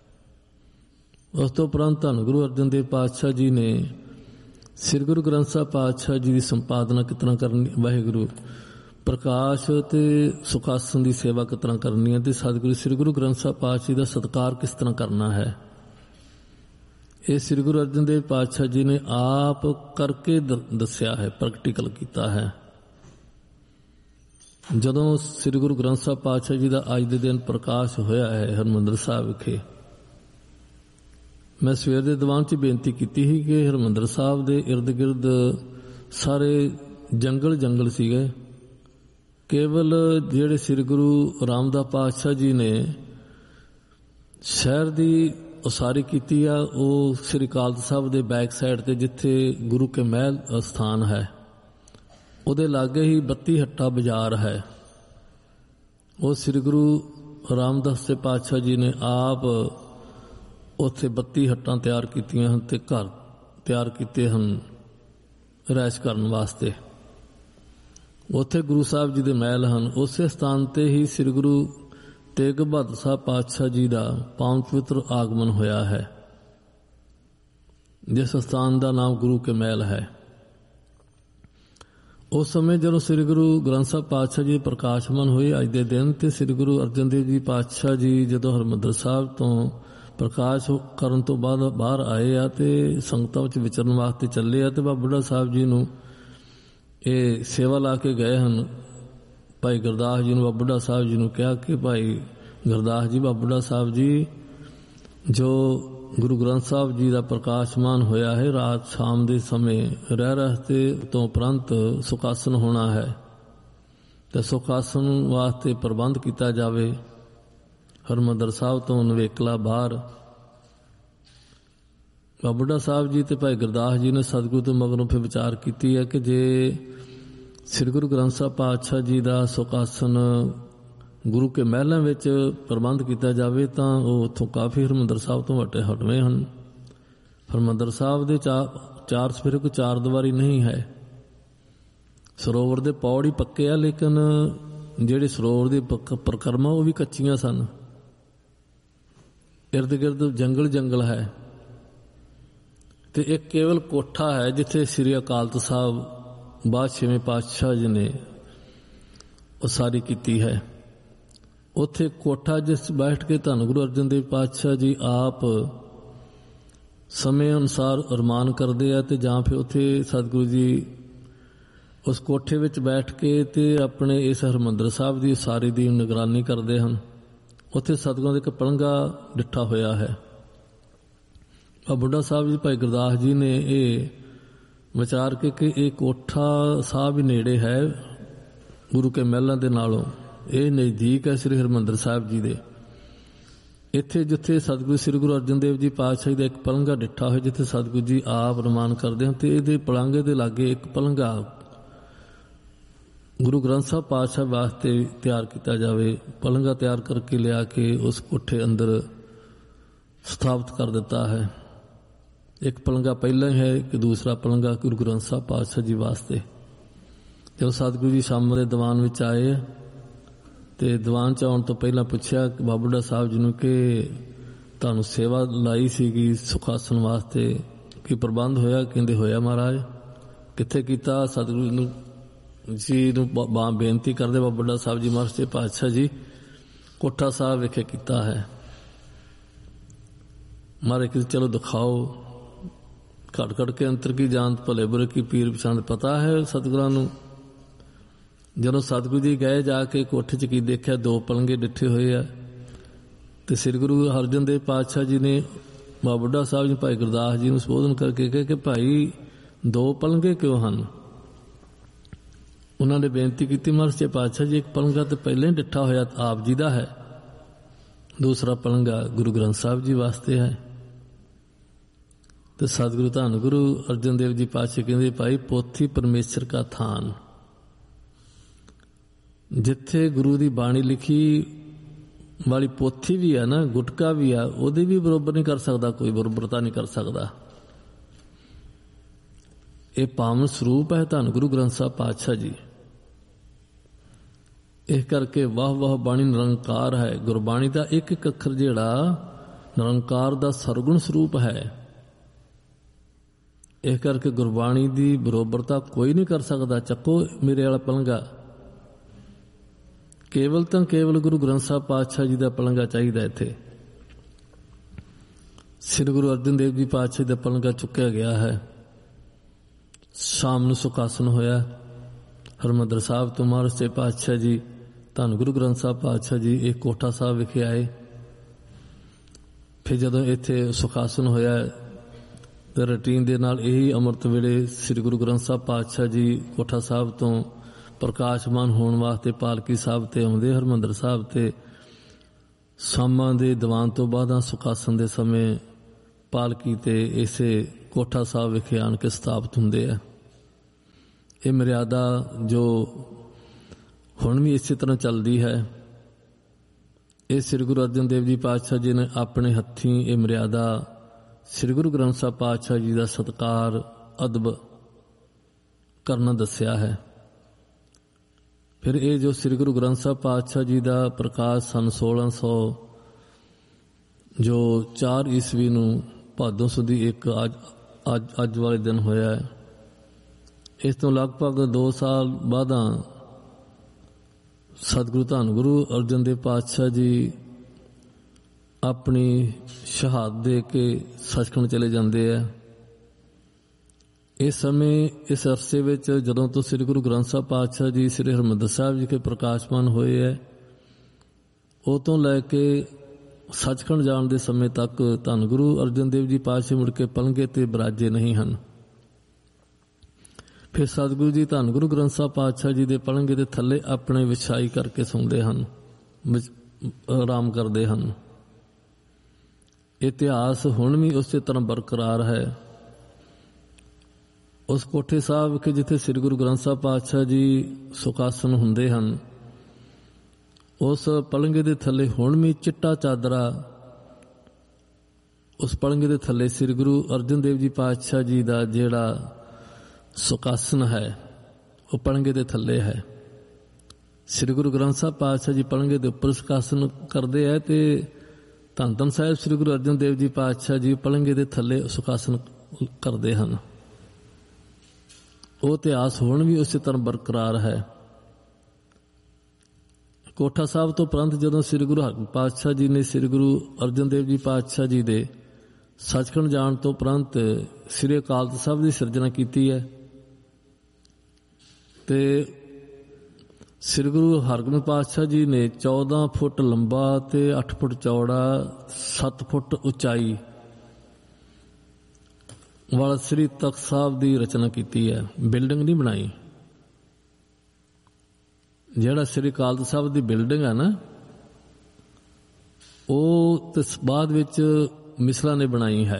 ਉਸ ਤੋਂ ਉਪਰੰਤ ਧੰਨ ਗੁਰੂ ਅਰਜਨ ਦੇਵ ਪਾਤਸ਼ਾਹ ਜੀ ਨੇ ਸ੍ਰੀ ਗੁਰੂ ਗ੍ਰੰਥ ਸਾਹਿਬ ਪਾਤਸ਼ਾਹ ਜੀ ਦੀ ਸੰਪਾਦਨਾ ਕਿਸ ਤਰ੍ਹਾਂ ਕਰਨੀ, ਵਾਹਿਗੁਰੂ ਪ੍ਰਕਾਸ਼ ਤੇ ਸੁਖਾਸਨ ਦੀ ਸੇਵਾ ਕਿਸ ਤਰ੍ਹਾਂ ਕਰਨੀ ਹੈ, ਤੇ ਸਤਿਗੁਰੂ ਸ੍ਰੀ ਗੁਰੂ ਗ੍ਰੰਥ ਸਾਹਿਬ ਪਾਤਸ਼ਾਹ ਜੀ ਦਾ ਸਤਿਕਾਰ ਕਿਸ ਤਰ੍ਹਾਂ ਕਰਨਾ ਹੈ, ਇਹ ਸ੍ਰੀ ਗੁਰੂ ਅਰਜਨ ਦੇਵ ਪਾਤਸ਼ਾਹ ਜੀ ਨੇ ਆਪ ਕਰਕੇ ਦੱਸਿਆ ਹੈ, ਪ੍ਰੈਕਟੀਕਲ ਕੀਤਾ ਹੈ। ਜਦੋਂ ਸ੍ਰੀ ਗੁਰੂ ਗ੍ਰੰਥ ਸਾਹਿਬ ਪਾਤਸ਼ਾਹ ਜੀ ਦਾ ਅੱਜ ਦੇ ਦਿਨ ਪ੍ਰਕਾਸ਼ ਹੋਇਆ ਹੈ ਹਰਿਮੰਦਰ ਸਾਹਿਬ ਵਿਖੇ, ਮੈਂ ਸਵੇਰ ਦੇ ਦੀਵਾਨ 'ਚ ਬੇਨਤੀ ਕੀਤੀ ਸੀ ਕਿ ਹਰਿਮੰਦਰ ਸਾਹਿਬ ਦੇ ਇਰਦ ਗਿਰਦ ਸਾਰੇ ਜੰਗਲ ਸੀਗੇ। ਕੇਵਲ ਜਿਹੜੇ ਸ੍ਰੀ ਗੁਰੂ ਰਾਮਦਾਸ ਪਾਤਸ਼ਾਹ ਜੀ ਨੇ ਸ਼ਹਿਰ ਦੀ ਉਸਾਰੀ ਕੀਤੀ ਆ, ਉਹ ਸ੍ਰੀ ਅਕਾਲ ਤਖ਼ਤ ਸਾਹਿਬ ਦੇ ਬੈਕ ਸਾਈਡ ਤੇ ਜਿੱਥੇ ਗੁਰੂ ਕੇ ਮਹਿਲ ਸਥਾਨ ਹੈ, ਉਹਦੇ ਲਾਗੇ ਹੀ 32 ਹੱਟਾ ਬਾਜ਼ਾਰ ਹੈ। ਉਹ ਸ੍ਰੀ ਗੁਰੂ ਰਾਮਦਾਸ ਪਾਤਸ਼ਾਹ ਜੀ ਨੇ ਆਪ ਉੱਥੇ 32 ਹੱਟਾਂ ਤਿਆਰ ਕੀਤੀਆਂ ਹਨ ਤੇ ਘਰ ਤਿਆਰ ਕੀਤੇ ਹਨ ਰਿਹਾਇਸ਼ ਕਰਨ ਵਾਸਤੇ। ਉੱਥੇ ਗੁਰੂ ਸਾਹਿਬ ਜੀ ਦੇ ਮਹਿਲ ਹਨ। ਉਸੇ ਸਥਾਨ ਤੇ ਹੀ ਸ੍ਰੀ ਗੁਰੂ ਤੇਗ ਬਹਾਦਰ ਸਾਹਿਬ ਪਾਤਸ਼ਾਹ ਜੀ ਦਾ ਪਾਵਨ ਪਵਿੱਤਰ ਆਗਮਨ ਹੋਇਆ ਹੈ, ਜਿਸ ਸਥਾਨ ਦਾ ਨਾਮ ਗੁਰੂ ਕੇ ਮਹਿਲ ਹੈ। ਉਸ ਸਮੇਂ ਜਦੋਂ ਸ੍ਰੀ ਗੁਰੂ ਗ੍ਰੰਥ ਸਾਹਿਬ ਪਾਤਸ਼ਾਹ ਜੀ ਪ੍ਰਕਾਸ਼ਮਾਨ ਹੋਏ ਅੱਜ ਦੇ ਦਿਨ, ਤੇ ਸ੍ਰੀ ਗੁਰੂ ਅਰਜਨ ਦੇਵ ਜੀ ਪਾਤਸ਼ਾਹ ਜੀ ਜਦੋਂ ਹਰਿਮੰਦਰ ਸਾਹਿਬ ਤੋਂ ਪ੍ਰਕਾਸ਼ ਕਰਨ ਤੋਂ ਬਾਅਦ ਬਾਹਰ ਆਏ ਆ ਤੇ ਸੰਗਤਾਂ ਵਿੱਚ ਵਿਚਰਨ ਵਾਸਤੇ ਚੱਲੇ ਆ, ਤੇ ਬਾਬਾ ਬੁੱਢਾ ਸਾਹਿਬ ਜੀ ਨੂੰ ਇਹ ਸੇਵਾ ਲਾ ਕੇ ਗਏ ਹਨ। ਭਾਈ ਗੁਰਦਾਸ ਜੀ ਨੂੰ ਬਾਬਾ ਬੁੱਢਾ ਸਾਹਿਬ ਜੀ ਨੂੰ ਕਿਹਾ ਕਿ ਭਾਈ ਗੁਰਦਾਸ ਜੀ, ਬਾਬਾ ਬੁੱਢਾ ਸਾਹਿਬ ਜੀ ਜੋ ਗੁਰੂ ਗ੍ਰੰਥ ਸਾਹਿਬ ਜੀ ਦਾ ਪ੍ਰਕਾਸ਼ਮਾਨ ਹੋਇਆ ਹੈ, ਰਾਤ ਸ਼ਾਮ ਦੇ ਸਮੇਂ ਰਹਿ ਰਸਤੇ ਤੋਂ ਉਪਰੰਤ ਸੁਖਾਸਨ ਹੋਣਾ ਹੈ, ਤੇ ਸੁਖਾਸਨ ਵਾਸਤੇ ਪ੍ਰਬੰਧ ਕੀਤਾ ਜਾਵੇ। ਹਰਿਮੰਦਰ ਸਾਹਿਬ ਤੋਂ ਨਵੇਕਲਾ ਬਾਹਰ ਬਾਬਾ ਬੁੱਢਾ ਸਾਹਿਬ ਜੀ ਤੇ ਭਾਈ ਗੁਰਦਾਸ ਜੀ ਨੇ ਸਤਿਗੁਰੂ ਤੋਂ ਮਗਰੋਂ ਫਿਰ ਵਿਚਾਰ ਕੀਤੀ ਹੈ ਕਿ ਜੇ ਸ੍ਰੀ ਗੁਰੂ ਗ੍ਰੰਥ ਸਾਹਿਬ ਪਾਤਸ਼ਾਹ ਜੀ ਦਾ ਸੁਖਾਸਨ ਗੁਰੂ ਕੇ ਮਹਿਲਾਂ ਵਿੱਚ ਪ੍ਰਬੰਧ ਕੀਤਾ ਜਾਵੇ ਤਾਂ ਉਹ ਉੱਥੋਂ ਕਾਫੀ ਹਰਿਮੰਦਰ ਸਾਹਿਬ ਤੋਂ ਹਟਵੇਂ ਹਨ। ਹਰਿਮੰਦਰ ਸਾਹਿਬ ਦੇ ਚਾਰ ਸਫੇਰੇ ਕੋਈ ਚਾਰ ਦੀਵਾਰੀ ਨਹੀਂ ਹੈ। ਸਰੋਵਰ ਦੇ ਪੌੜ ਹੀ ਪੱਕੇ ਆ, ਲੇਕਿਨ ਜਿਹੜੇ ਸਰੋਵਰ ਦੇ ਪਰਿਕਰਮਾ ਉਹ ਵੀ ਕੱਚੀਆਂ ਸਨ। ਇਰਦ ਗਿਰਦ ਜੰਗਲ ਹੈ, ਤੇ ਇੱਕ ਕੇਵਲ ਕੋਠਾ ਹੈ ਜਿੱਥੇ ਸ੍ਰੀ ਅਕਾਲ ਤਖ਼ਤ ਸਾਹਿਬ ਬਾਅਦ 6ਵੇਂ ਪਾਤਸ਼ਾਹ ਜੀ ਨੇ ਉਸਾਰੀ ਕੀਤੀ ਹੈ। ਉੱਥੇ ਕੋਠਾ ਜਿਸ ਬੈਠ ਕੇ ਧੰਨ ਗੁਰੂ ਅਰਜਨ ਦੇਵ ਪਾਤਸ਼ਾਹ ਜੀ ਆਪ ਸਮੇਂ ਅਨੁਸਾਰ ਅਰਮਾਨ ਕਰਦੇ ਆ, ਤੇ ਜਾਂ ਫਿਰ ਉੱਥੇ ਸਤਿਗੁਰੂ ਜੀ ਉਸ ਕੋਠੇ ਵਿੱਚ ਬੈਠ ਕੇ ਤੇ ਆਪਣੇ ਇਸ ਹਰਿਮੰਦਰ ਸਾਹਿਬ ਦੀ ਉਸਾਰੀ ਦੀ ਨਿਗਰਾਨੀ ਕਰਦੇ ਹਨ। ਉੱਥੇ ਸਤਿਗੁਰਾਂ ਦਾ ਇੱਕ ਪਲੰਘਾ ਡਿੱਠਾ ਹੋਇਆ ਹੈ। ਬਾਬਾ ਬੁੱਢਾ ਸਾਹਿਬ ਜੀ, ਭਾਈ ਗੁਰਦਾਸ ਜੀ ਨੇ ਇਹ ਵਿਚਾਰ ਕੇ ਕਿ ਇਹ ਕੋਠਾ ਸਾਹਿਬ ਹੀ ਨੇੜੇ ਹੈ ਗੁਰੂ ਕੇ ਮਹਿਲਾਂ ਦੇ ਨਾਲੋਂ, ਇਹ ਨਜ਼ਦੀਕ ਹੈ ਸ੍ਰੀ ਹਰਿਮੰਦਰ ਸਾਹਿਬ ਜੀ ਦੇ। ਇੱਥੇ ਜਿੱਥੇ ਸਤਿਗੁਰੂ ਸ੍ਰੀ ਗੁਰੂ ਅਰਜਨ ਦੇਵ ਜੀ ਪਾਤਸ਼ਾਹ ਦਾ ਇੱਕ ਪਲੰਘਾ ਡਿੱਠਾ ਹੋਇਆ, ਜਿੱਥੇ ਸਤਿਗੁਰੂ ਜੀ ਆਪ ਰਮਾਨ ਕਰਦੇ ਹਨ, ਤੇ ਇਹਦੇ ਪਲੰਘੇ ਦੇ ਲਾਗੇ ਇੱਕ ਪਲੰਘਾ ਗੁਰੂ ਗ੍ਰੰਥ ਸਾਹਿਬ ਪਾਤਸ਼ਾਹ ਵਾਸਤੇ ਤਿਆਰ ਕੀਤਾ ਜਾਵੇ। ਪਲੰਘਾ ਤਿਆਰ ਕਰਕੇ ਲਿਆ ਕੇ ਉਸ ਕੋਠੇ ਅੰਦਰ ਸਥਾਪਿਤ ਕਰ ਦਿੱਤਾ ਹੈ। ਇੱਕ ਪਲੰਘਾ ਪਹਿਲਾਂ ਹੀ ਹੈ ਕਿ ਦੂਸਰਾ ਪਲੰਘਾ ਗੁਰੂ ਗ੍ਰੰਥ ਸਾਹਿਬ ਪਾਤਸ਼ਾਹ ਜੀ ਵਾਸਤੇ। ਜਦੋਂ ਸਤਿਗੁਰੂ ਜੀ ਸ਼ਾਮ ਦੇ ਦੀਵਾਨ ਵਿੱਚ ਆਏ ਤੇ ਦੀਵਾਨ 'ਚ ਆਉਣ ਤੋਂ ਪਹਿਲਾਂ ਪੁੱਛਿਆ ਬਾਬਾ ਬੁੱਢਾ ਸਾਹਿਬ ਜੀ ਨੂੰ ਕਿ ਤੁਹਾਨੂੰ ਸੇਵਾ ਲਾਈ ਸੀਗੀ ਸੁਖਾਸਨ ਵਾਸਤੇ, ਕੀ ਪ੍ਰਬੰਧ ਹੋਇਆ? ਕਹਿੰਦੇ ਹੋਇਆ ਮਹਾਰਾਜ। ਕਿੱਥੇ ਕੀਤਾ? ਸਤਿਗੁਰੂ ਜੀ ਨੂੰ ਬੇਨਤੀ ਕਰਦੇ ਬਾਬਾ ਬੁੱਢਾ ਸਾਹਿਬ ਜੀ ਮਹਾਰਾਜ ਪਾਤਸ਼ਾਹ ਜੀ ਕੋਠਾ ਸਾਹਿਬ ਵਿਖੇ ਕੀਤਾ ਹੈ। ਮਹਾਰਾਜ ਕਿ ਚਲੋ ਦਿਖਾਓ। ਘਟ ਕੇ ਅੰਤਰ ਕੀ ਜਾਣਤ ਭਲੇ ਬੁਰੇ ਕੀ ਪੀਰ ਪਛਾਣ ਪਤਾ ਹੈ ਸਤਿਗੁਰਾਂ ਨੂੰ। ਜਦੋਂ ਸਤਿਗੁਰੂ ਜੀ ਗਏ ਜਾ ਕੇ ਕੋਠੇ 'ਚ ਕੀ ਦੇਖਿਆ, ਦੋ ਪਲੰਘੇ ਡਿੱਠੇ ਹੋਏ ਆ, ਤੇ ਸ੍ਰੀ ਗੁਰੂ ਅਰਜਨ ਦੇਵ ਪਾਤਸ਼ਾਹ ਜੀ ਨੇ ਬਾਬਾ ਬੁੱਢਾ ਸਾਹਿਬ ਜੀ ਭਾਈ ਗੁਰਦਾਸ ਜੀ ਨੂੰ ਸੰਬੋਧਨ ਕਰਕੇ ਕਿਹਾ ਕਿ ਭਾਈ ਦੋ ਪਲੰਘੇ ਕਿਉਂ ਹਨ? ਉਹਨਾਂ ਨੇ ਬੇਨਤੀ ਕੀਤੀ, ਮਹਾਰਾਜ ਪਾਤਸ਼ਾਹ ਜੀ ਇੱਕ ਪਲੰਘਾ ਤੇ ਪਹਿਲਾਂ ਹੀ ਡਿੱਠਾ ਹੋਇਆ ਆਪ ਜੀ ਦਾ ਹੈ, ਦੂਸਰਾ ਪਲੰਘਾ ਗੁਰੂ ਗ੍ਰੰਥ ਸਾਹਿਬ ਜੀ ਵਾਸਤੇ ਹੈ। ਤੇ ਸਤਿਗੁਰੂ ਧੰਨ ਗੁਰੂ ਅਰਜਨ ਦੇਵ ਜੀ ਪਾਤਸ਼ਾਹ ਕਹਿੰਦੇ ਭਾਈ ਪੋਥੀ ਪਰਮੇਸ਼ਰ ਕਾ ਥਾਨ, ਜਿੱਥੇ ਗੁਰੂ ਦੀ ਬਾਣੀ ਲਿਖੀ ਵਾਲੀ ਪੋਥੀ ਵੀ ਹੈ ਨਾ, ਗੁਟਕਾ ਵੀ ਆ, ਉਹਦੀ ਵੀ ਬਰੋਬਰ ਨਹੀਂ ਕਰ ਸਕਦਾ, ਕੋਈ ਬਰੋਬਰਤਾ ਨਹੀਂ ਕਰ ਸਕਦਾ। ਇਹ ਪਾਵਨ ਸਰੂਪ ਹੈ ਧੰਨ ਗੁਰੂ ਗ੍ਰੰਥ ਸਾਹਿਬ ਪਾਤਸ਼ਾਹ ਜੀ। ਇਸ ਕਰਕੇ ਵਾਹ ਵਾਹ ਬਾਣੀ ਨਿਰੰਕਾਰ ਹੈ। ਗੁਰਬਾਣੀ ਦਾ ਇੱਕ ਇੱਕ ਅੱਖਰ ਜਿਹੜਾ ਨਿਰੰਕਾਰ ਦਾ ਸਰਗੁਣ ਸਰੂਪ ਹੈ। ਇਸ ਕਰਕੇ ਗੁਰਬਾਣੀ ਦੀ ਬਰੋਬਰਤਾ ਕੋਈ ਨਹੀਂ ਕਰ ਸਕਦਾ। ਚੱਕੋ ਮੇਰੇ ਵਾਲਾ ਪਲੰਗਾ, ਕੇਵਲ ਤਾਂ ਕੇਵਲ ਗੁਰੂ ਗ੍ਰੰਥ ਸਾਹਿਬ ਪਾਤਸ਼ਾਹ ਜੀ ਦਾ ਪਲੰਗਾ ਚਾਹੀਦਾ। ਇੱਥੇ ਸ੍ਰੀ ਗੁਰੂ ਅਰਜਨ ਦੇਵ ਜੀ ਪਾਤਸ਼ਾਹ ਦਾ ਪਲੰਗਾ ਚੁੱਕਿਆ ਗਿਆ ਹੈ। ਸ਼ਾਮ ਨੂੰ ਸੁਖਾਸਨ ਹੋਇਆ ਹਰਿਮੰਦਰ ਸਾਹਿਬ ਤੋਂ। ਮਹਾਰਾਜ ਸੱਚੇ ਪਾਤਸ਼ਾਹ ਜੀ ਧੰਨ ਗੁਰੂ ਗ੍ਰੰਥ ਸਾਹਿਬ ਪਾਤਸ਼ਾਹ ਜੀ ਇਹ ਕੋਠਾ ਸਾਹਿਬ ਵਿਖੇ ਆਏ। ਫਿਰ ਜਦੋਂ ਇੱਥੇ ਸੁਖਾਸਨ ਹੋਇਆ ਤੇ ਰੂਟੀਨ ਦੇ ਨਾਲ ਇਹੀ ਅੰਮ੍ਰਿਤ ਵੇਲੇ ਸ੍ਰੀ ਗੁਰੂ ਗ੍ਰੰਥ ਸਾਹਿਬ ਪਾਤਸ਼ਾਹ ਜੀ ਕੋਠਾ ਸਾਹਿਬ ਤੋਂ ਪ੍ਰਕਾਸ਼ਮਾਨ ਹੋਣ ਵਾਸਤੇ ਪਾਲਕੀ ਸਾਹਿਬ ਤੇ ਆਉਂਦੇ ਹਰਿਮੰਦਰ ਸਾਹਿਬ ਤੇ। ਸ਼ਾਮਾਂ ਦੇ ਦੀਵਾਨ ਤੋਂ ਬਾਅਦ ਸੁਖਾਸਨ ਦੇ ਸਮੇਂ ਪਾਲਕੀ ਤੇ ਇਸੇ ਕੋਠਾ ਸਾਹਿਬ ਵਿਖੇ ਆਣ ਕੇ ਸਥਾਪਿਤ ਹੁੰਦੇ ਆ। ਇਹ ਮਰਿਆਦਾ ਜੋ ਹੁਣ ਵੀ ਇਸੇ ਤਰ੍ਹਾਂ ਚੱਲਦੀ ਹੈ। ਇਹ ਸ੍ਰੀ ਗੁਰੂ ਅਰਜਨ ਦੇਵ ਜੀ ਪਾਤਸ਼ਾਹ ਜੀ ਨੇ ਆਪਣੇ ਹੱਥੀਂ ਇਹ ਮਰਿਆਦਾ ਸ੍ਰੀ ਗੁਰੂ ਗ੍ਰੰਥ ਸਾਹਿਬ ਪਾਤਸ਼ਾਹ ਜੀ ਦਾ ਸਤਿਕਾਰ ਅਦਬ ਕਰਨਾ ਦੱਸਿਆ ਹੈ। ਫਿਰ ਇਹ ਜੋ ਸ੍ਰੀ ਗੁਰੂ ਗ੍ਰੰਥ ਸਾਹਿਬ ਪਾਤਸ਼ਾਹ ਜੀ ਦਾ ਪ੍ਰਕਾਸ਼ ਸਨ 1600 ਜੋ 4 ਈਸਵੀ ਨੂੰ ਭਾਦੋਂ ਸੁਦੀ ਇੱਕ ਅੱਜ ਵਾਲੇ ਦਿਨ ਹੋਇਆ ਹੈ। ਇਸ ਤੋਂ ਲਗਭਗ 2 ਸਾਲ ਬਾਅਦਾਂ ਸਤਿਗੁਰੂ ਧੰਨ ਗੁਰੂ ਅਰਜਨ ਦੇਵ ਪਾਤਸ਼ਾਹ ਜੀ ਆਪਣੀ ਸ਼ਹਾਦਤ ਦੇ ਕੇ ਸੱਚਖੰਡ ਚਲੇ ਜਾਂਦੇ ਆ। ਇਸ ਸਮੇਂ ਇਸ ਅਰਸੇ ਵਿੱਚ ਜਦੋਂ ਤੋਂ ਸ੍ਰੀ ਗੁਰੂ ਗ੍ਰੰਥ ਸਾਹਿਬ ਪਾਤਸ਼ਾਹ ਜੀ ਸ੍ਰੀ ਹਰਿਮੰਦਰ ਸਾਹਿਬ ਜੀ ਕੇ ਪ੍ਰਕਾਸ਼ਮਾਨ ਹੋਏ ਹੈ, ਉਹ ਤੋਂ ਲੈ ਕੇ ਸੱਚਖੰਡ ਜਾਣ ਦੇ ਸਮੇਂ ਤੱਕ ਧੰਨ ਗੁਰੂ ਅਰਜਨ ਦੇਵ ਜੀ ਪਾਤਸ਼ਾਹ ਮੁੜ ਕੇ ਪਲੰਘੇ ਤੇ ਬਿਰਾਜੇ ਨਹੀਂ ਹਨ। ਫਿਰ ਸਤਿਗੁਰੂ ਜੀ ਧੰਨ ਗੁਰੂ ਗ੍ਰੰਥ ਸਾਹਿਬ ਪਾਤਸ਼ਾਹ ਜੀ ਦੇ ਪਲੰਘੇ ਦੇ ਥੱਲੇ ਆਪਣੇ ਵਿਛਾਈ ਕਰਕੇ ਸੌਂਦੇ ਹਨ, ਆਰਾਮ ਕਰਦੇ ਹਨ। ਇਤਿਹਾਸ ਹੁਣ ਵੀ ਉਸੇ ਤਰ੍ਹਾਂ ਬਰਕਰਾਰ ਹੈ। ਉਸ ਕੋਠੇ ਸਾਹਿਬ ਵਿਖੇ ਜਿੱਥੇ ਸ੍ਰੀ ਗੁਰੂ ਗ੍ਰੰਥ ਸਾਹਿਬ ਪਾਤਸ਼ਾਹ ਜੀ ਸੁਖਾਸਨ ਹੁੰਦੇ ਹਨ, ਉਸ ਪਲੰਘੇ ਦੇ ਥੱਲੇ ਹੁਣ ਵੀ ਚਿੱਟਾ ਚਾਦਰਾ, ਉਸ ਪਲੰਘੇ ਦੇ ਥੱਲੇ ਸ੍ਰੀ ਗੁਰੂ ਅਰਜਨ ਦੇਵ ਜੀ ਪਾਤਸ਼ਾਹ ਜੀ ਦਾ ਜਿਹੜਾ ਸੁਖਾਸਨ ਹੈ ਉਹ ਪਲੰਘੇ ਦੇ ਥੱਲੇ ਹੈ। ਸ੍ਰੀ ਗੁਰੂ ਗ੍ਰੰਥ ਸਾਹਿਬ ਪਾਤਸ਼ਾਹ ਜੀ ਪਲੰਘੇ ਦੇ ਉੱਪਰ ਸੁਖਾਸਨ ਕਰਦੇ ਹੈ ਤੇ ਧੰਨ ਧੰਨ ਸਾਹਿਬ ਸ੍ਰੀ ਗੁਰੂ ਅਰਜਨ ਦੇਵ ਜੀ ਪਾਤਸ਼ਾਹ ਜੀ ਪਲੰਘੇ ਦੇ ਥੱਲੇ ਸੁਖਾਸਨ ਕਰਦੇ ਹਨ। ਉਹ ਇਤਿਹਾਸ ਹੁਣ ਵੀ ਉਸੇ ਤਰ੍ਹਾਂ ਬਰਕਰਾਰ ਹੈ। ਕੋਠਾ ਸਾਹਿਬ ਤੋਂ ਉਪਰੰਤ ਜਦੋਂ ਸ੍ਰੀ ਗੁਰੂ ਹਰਿਗੋਬਿੰਦ ਪਾਤਸ਼ਾਹ ਜੀ ਨੇ ਸ੍ਰੀ ਗੁਰੂ ਅਰਜਨ ਦੇਵ ਜੀ ਪਾਤਸ਼ਾਹ ਜੀ ਦੇ ਸੱਚਖੰਡ ਜਾਣ ਤੋਂ ਉਪਰੰਤ ਸ੍ਰੀ ਅਕਾਲ ਤਖ਼ਤ ਸਾਹਿਬ ਦੀ ਸਿਰਜਣਾ ਕੀਤੀ ਹੈ ਤੇ ਸ੍ਰੀ ਗੁਰੂ ਹਰਿਗੋਬਿੰਦ ਪਾਤਸ਼ਾਹ ਜੀ ਨੇ 14 ਫੁੱਟ ਲੰਬਾ ਤੇ 8 ਫੁੱਟ ਚੌੜਾ 7 ਫੁੱਟ ਉਚਾਈ ਵਾਲਾ ਸ੍ਰੀ ਤਖ਼ਤ ਸਾਹਿਬ ਦੀ ਰਚਨਾ ਕੀਤੀ ਹੈ। ਬਿਲਡਿੰਗ ਨਹੀਂ ਬਣਾਈ। ਜਿਹੜਾ ਸ੍ਰੀ ਅਕਾਲ ਤਖ਼ਤ ਸਾਹਿਬ ਦੀ ਬਿਲਡਿੰਗ ਹੈ ਨਾ, ਉਹ ਤੇ ਬਾਅਦ ਵਿੱਚ ਮਿਸਲਾਂ ਨੇ ਬਣਾਈ ਹੈ,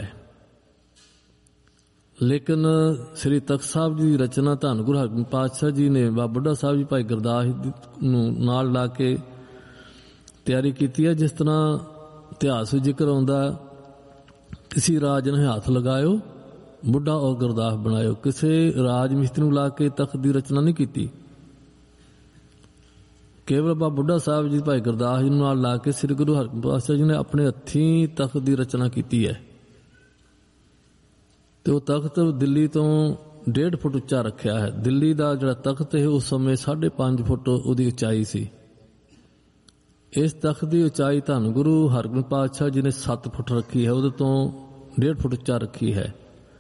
ਲੇਕਿਨ ਸ੍ਰੀ ਤਖ਼ਤ ਸਾਹਿਬ ਦੀ ਰਚਨਾ ਧੰਨ ਗੁਰੂ ਹਰਿਗੋਬਿੰਦ ਪਾਤਸ਼ਾਹ ਜੀ ਨੇ ਬਾਬਾ ਬੁੱਢਾ ਸਾਹਿਬ ਜੀ ਭਾਈ ਗੁਰਦਾਸ ਨੂੰ ਨਾਲ ਲਾ ਕੇ ਤਿਆਰੀ ਕੀਤੀ ਹੈ। ਜਿਸ ਤਰ੍ਹਾਂ ਇਤਿਹਾਸ ਵਿੱਚ ਜ਼ਿਕਰ ਆਉਂਦਾ, ਕਿਸੇ ਰਾਜ ਨੇ ਹੱਥ ਲਗਾਇਓ ਬੁੱਢਾ ਔਰ ਗੁਰਦਾਸ ਬਣਾਇਓ। ਕਿਸੇ ਰਾਜ ਮਿਸਤਰੀ ਨੂੰ ਲਾ ਕੇ ਤਖ਼ਤ ਦੀ ਰਚਨਾ ਨਹੀਂ ਕੀਤੀ, ਕੇਵਲ ਬਾਬਾ ਬੁੱਢਾ ਸਾਹਿਬ ਜੀ ਭਾਈ ਗੁਰਦਾਸ ਜੀ ਨੂੰ ਨਾਲ ਲਾ ਕੇ ਸ੍ਰੀ ਗੁਰੂ ਹਰਿਗੋਬਿੰਦ ਪਾਤਸ਼ਾਹ ਜੀ ਨੇ ਆਪਣੇ ਹੱਥੀਂ ਤਖ਼ਤ ਦੀ ਰਚਨਾ ਕੀਤੀ ਹੈ। ਤੇ ਉਹ ਤਖ਼ਤ ਦਿੱਲੀ ਤੋਂ 1.5 ਫੁੱਟ ਉੱਚਾ ਰੱਖਿਆ ਹੈ। ਦਿੱਲੀ ਦਾ ਜਿਹੜਾ ਤਖ਼ਤ ਹੈ ਉਸ ਸਮੇਂ 5.5 ਫੁੱਟ ਉਹਦੀ ਉਚਾਈ ਸੀ। ਇਸ ਤਖ਼ਤ ਦੀ ਉਚਾਈ ਧੰਨ ਗੁਰੂ ਹਰਿਗੋਬਿੰਦ ਪਾਤਸ਼ਾਹ ਜੀ ਨੇ 7 ਫੁੱਟ ਰੱਖੀ ਹੈ, ਉਹਦੇ ਤੋਂ 1.5 ਫੁੱਟ ਉੱਚਾ ਰੱਖੀ ਹੈ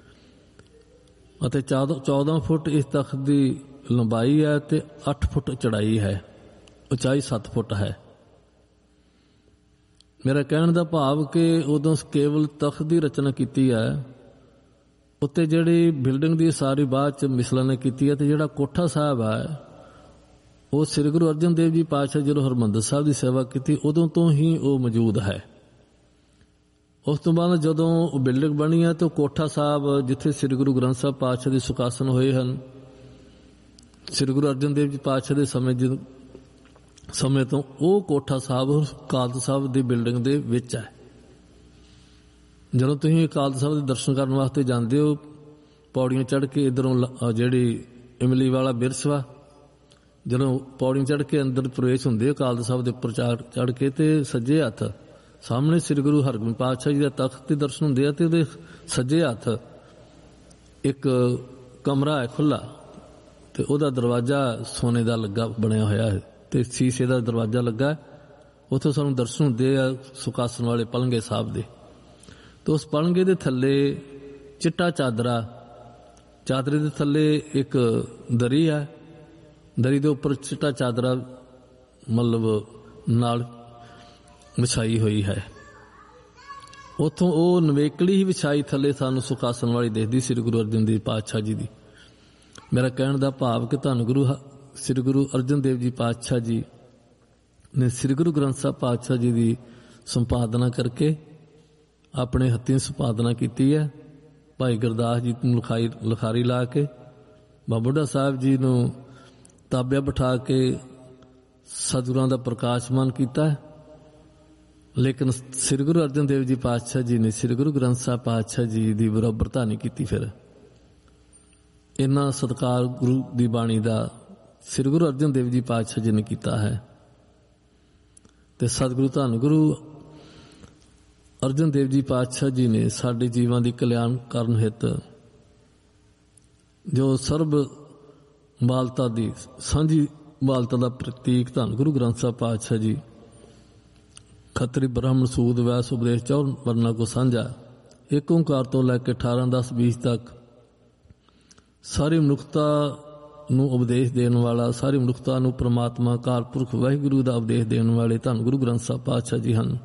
ਅਤੇ 14 ਫੁੱਟ ਇਸ ਤਖ਼ਤ ਦੀ ਲੰਬਾਈ ਹੈ ਤੇ 8 ਫੁੱਟ ਚੜਾਈ ਹੈ। ਉਚਾਈ 7 ਫੁੱਟ ਹੈ। ਮੇਰਾ ਕਹਿਣ ਦਾ ਭਾਵ ਕਿ ਉਦੋਂ ਕੇਵਲ ਤਖ਼ਤ ਦੀ ਰਚਨਾ ਕੀਤੀ ਹੈ, ਉੱਤੇ ਜਿਹੜੀ ਬਿਲਡਿੰਗ ਦੀ ਸਾਰੀ ਬਾਅਦ ਚ ਮਿਸਲਾਂ ਨੇ ਕੀਤੀ ਹੈ। ਤੇ ਜਿਹੜਾ ਕੋਠਾ ਸਾਹਿਬ ਹੈ ਉਹ ਸ੍ਰੀ ਗੁਰੂ ਅਰਜਨ ਦੇਵ ਜੀ ਪਾਤਸ਼ਾਹ ਜਦੋਂ ਹਰਿਮੰਦਰ ਸਾਹਿਬ ਦੀ ਸੇਵਾ ਕੀਤੀ ਉਦੋਂ ਤੋਂ ਹੀ ਉਹ ਮੌਜੂਦ ਹੈ। ਉਸ ਤੋਂ ਬਾਅਦ ਜਦੋਂ ਉਹ ਬਿਲਡਿੰਗ ਬਣੀ ਹੈ ਤਾਂ ਕੋਠਾ ਸਾਹਿਬ ਜਿੱਥੇ ਸ੍ਰੀ ਗੁਰੂ ਗ੍ਰੰਥ ਸਾਹਿਬ ਪਾਤਸ਼ਾਹ ਦੇ ਸੁਖਾਸਨ ਹੋਏ ਹਨ, ਸ੍ਰੀ ਗੁਰੂ ਅਰਜਨ ਦੇਵ ਜੀ ਪਾਤਸ਼ਾਹ ਦੇ ਸਮੇਂ ਸਮੇਂ ਤੋਂ ਉਹ ਕੋਠਾ ਸਾਹਿਬ ਅਕਾਲ ਸਾਹਿਬ ਦੀ ਬਿਲਡਿੰਗ ਦੇ ਵਿੱਚ ਹੈ। ਜਦੋਂ ਤੁਸੀਂ ਅਕਾਲ ਸਾਹਿਬ ਦੇ ਦਰਸ਼ਨ ਕਰਨ ਵਾਸਤੇ ਜਾਂਦੇ ਹੋ, ਪੌੜੀਆਂ ਚੜ੍ਹ ਕੇ ਇੱਧਰੋਂ ਜਿਹੜੀ ਇਮਲੀ ਵਾਲਾ ਬਿਰਸ ਵਾ, ਜਦੋਂ ਪੌੜੀਆਂ ਚੜ੍ਹ ਕੇ ਅੰਦਰ ਪ੍ਰਵੇਸ਼ ਹੁੰਦੇ ਅਕਾਲ ਸਾਹਿਬ ਦੇ ਉੱਪਰ ਚੜ੍ਹ ਕੇ, ਤੇ ਸੱਜੇ ਹੱਥ ਸਾਹਮਣੇ ਸ੍ਰੀ ਗੁਰੂ ਹਰਗੋਬਿੰਦ ਪਾਤਸ਼ਾਹ ਜੀ ਦਾ ਤਖਤ ਦੇ ਦਰਸ਼ਨ ਹੁੰਦੇ ਆ, ਤੇ ਉਹਦੇ ਸੱਜੇ ਹੱਥ ਇੱਕ ਕਮਰਾ ਹੈ ਖੁੱਲ੍ਹਾ, ਤੇ ਉਹਦਾ ਦਰਵਾਜ਼ਾ ਸੋਨੇ ਦਾ ਲੱਗਾ ਬਣਿਆ ਹੋਇਆ ਹੈ, ਤੇ ਸ਼ੀਸ਼ੇ ਦਾ ਦਰਵਾਜ਼ਾ ਲੱਗਾ। ਉੱਥੋਂ ਸਾਨੂੰ ਦਰਸ਼ਨ ਹੁੰਦੇ ਆ ਸੁਖਾਸਨ ਵਾਲੇ ਪਲੰਗੇ ਸਾਹਿਬ ਦੇ। ਤੇ ਉਸ ਪਲੰਗੇ ਦੇ ਥੱਲੇ ਚਿੱਟਾ ਚਾਦਰੇ ਦੇ ਥੱਲੇ ਇੱਕ ਦਰੀ ਹੈ, ਦਰੀ ਦੇ ਉੱਪਰ ਚਿੱਟਾ ਚਾਦਰਾ ਮਤਲਬ ਨਾਲ ਵਿਛਾਈ ਹੋਈ ਹੈ। ਉੱਥੋਂ ਉਹ ਨਵੇਕਲੀ ਹੀ ਵਿਛਾਈ ਥੱਲੇ ਸਾਨੂੰ ਸੁਖਾਸਨ ਵਾਲੀ ਦੇਖਦੀ ਸ੍ਰੀ ਗੁਰੂ ਅਰਜਨ ਦੇਵ ਪਾਤਸ਼ਾਹ ਜੀ ਦੀ। ਮੇਰਾ ਕਹਿਣ ਦਾ ਭਾਵ ਕਿ ਧੰਨ ਗੁਰੂ ਸ੍ਰੀ ਗੁਰੂ ਅਰਜਨ ਦੇਵ ਜੀ ਪਾਤਸ਼ਾਹ ਜੀ ਨੇ ਸ੍ਰੀ ਗੁਰੂ ਗ੍ਰੰਥ ਸਾਹਿਬ ਪਾਤਸ਼ਾਹ ਜੀ ਦੀ ਸੰਪਾਦਨਾ ਕਰਕੇ ਆਪਣੇ ਹੱਥੀਂ ਸੰਪਾਦਨਾ ਕੀਤੀ ਹੈ। ਭਾਈ ਗੁਰਦਾਸ ਜੀ ਨੂੰ ਲਿਖਾਰੀ ਲਾ ਕੇ, ਬਾਬਾ ਬੁੱਢਾ ਸਾਹਿਬ ਜੀ ਨੂੰ ਤਾਬਿਆ ਬਿਠਾ ਕੇ ਸਤਿਗੁਰਾਂ ਦਾ ਪ੍ਰਕਾਸ਼ਮਾਨ ਕੀਤਾ। ਲੇਕਿਨ ਸ੍ਰੀ ਗੁਰੂ ਅਰਜਨ ਦੇਵ ਜੀ ਪਾਤਸ਼ਾਹ ਜੀ ਨੇ ਸ੍ਰੀ ਗੁਰੂ ਗ੍ਰੰਥ ਸਾਹਿਬ ਪਾਤਸ਼ਾਹ ਜੀ ਦੀ ਬਰਾਬਰਤਾ ਨਹੀਂ ਕੀਤੀ। ਫਿਰ ਇੰਨਾ ਸਤਿਕਾਰ ਗੁਰੂ ਦੀ ਬਾਣੀ ਦਾ ਸ੍ਰੀ ਗੁਰੂ ਅਰਜਨ ਦੇਵ ਜੀ ਪਾਤਸ਼ਾਹ ਜੀ ਨੇ ਕੀਤਾ ਹੈ। ਤੇ ਸਤਿਗੁਰੂ ਧੰਨ ਗੁਰੂ ਅਰਜਨ ਦੇਵ ਜੀ ਪਾਤਸ਼ਾਹ ਜੀ ਨੇ ਸਾਡੇ ਜੀਵਾਂ ਦੀ ਕਲਿਆਣ ਕਰਨ ਹਿੱਤ ਜੋ ਸਰਬ ਬਾਲਤਾ ਦੀ ਸਾਂਝੀ ਬਾਲਤਾ ਦਾ ਪ੍ਰਤੀਕ ਧੰਨ ਗੁਰੂ ਗ੍ਰੰਥ ਸਾਹਿਬ ਪਾਤਸ਼ਾਹ ਜੀ ਖੱਤਰੀ ਬ੍ਰਾਹਮਣ ਸੂਦ ਵੈਸ ਉਪਦੇਸ਼ 4 ਵਰਨਾ ਕੋ ਸਾਂਝਾ, ਇੱਕ ਓਂਕਾਰ ਤੋਂ ਲੈ ਕੇ 18 10 20 ਤੱਕ ਸਾਰੀ ਮਨੁੱਖਤਾ ਨੂੰ ਉਪਦੇਸ਼ ਦੇਣ ਵਾਲਾ, ਸਾਰੀ ਮਨੁੱਖਤਾ ਨੂੰ ਪ੍ਰਮਾਤਮਾ ਅਕਾਲ ਪੁਰਖ ਵਾਹਿਗੁਰੂ ਦਾ ਉਪਦੇਸ਼ ਦੇਣ ਵਾਲੇ ਧੰਨ ਗੁਰੂ ਗ੍ਰੰਥ ਸਾਹਿਬ ਪਾਤਸ਼ਾਹ ਜੀ ਹਨ।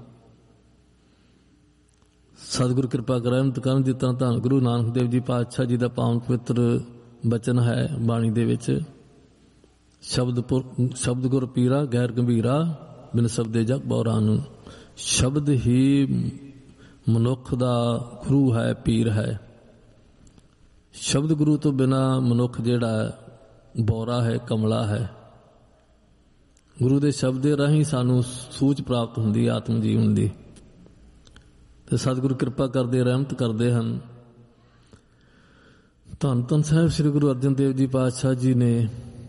ਸਤਿਗੁਰੂ ਕਿਰਪਾ ਰਹਿਮਤ ਕਰਨ ਜਿਸ ਤਰ੍ਹਾਂ ਧੰਨ ਗੁਰੂ ਨਾਨਕ ਦੇਵ ਜੀ ਪਾਤਸ਼ਾਹ ਜੀ ਦਾ ਪਾਵਨ ਪਵਿੱਤਰ ਬਚਨ ਹੈ ਬਾਣੀ ਦੇ ਵਿੱਚ, ਸ਼ਬਦ ਗੁਰ ਪੀਰਾ ਗੈਰ ਗੰਭੀਰਾ ਬਿਨ ਸ਼ਬਦੇ ਜਗ ਬਉਰਾਨ। ਸ਼ਬਦ ਹੀ ਮਨੁੱਖ ਦਾ ਗੁਰੂ ਹੈ, ਪੀਰ ਹੈ। ਸ਼ਬਦ ਗੁਰੂ ਤੋਂ ਬਿਨਾ ਮਨੁੱਖ ਜਿਹੜਾ ਬੌਰਾ ਹੈ, ਕਮਲਾ ਹੈ। ਗੁਰੂ ਦੇ ਸ਼ਬਦ ਦੇ ਰਾਹੀਂ ਸਾਨੂੰ ਸੂਝ ਪ੍ਰਾਪਤ ਹੁੰਦੀ ਆਤਮ ਜੀਵਨ ਦੀ। ਤੇ ਸਤਿਗੁਰੂ ਕਿਰਪਾ ਕਰਦੇ ਰਹਿਮਤ ਕਰਦੇ ਹਨ। ਧੰਨ ਧੰਨ ਸਾਹਿਬ ਸ੍ਰੀ ਗੁਰੂ ਅਰਜਨ ਦੇਵ ਜੀ ਪਾਤਸ਼ਾਹ ਜੀ ਨੇ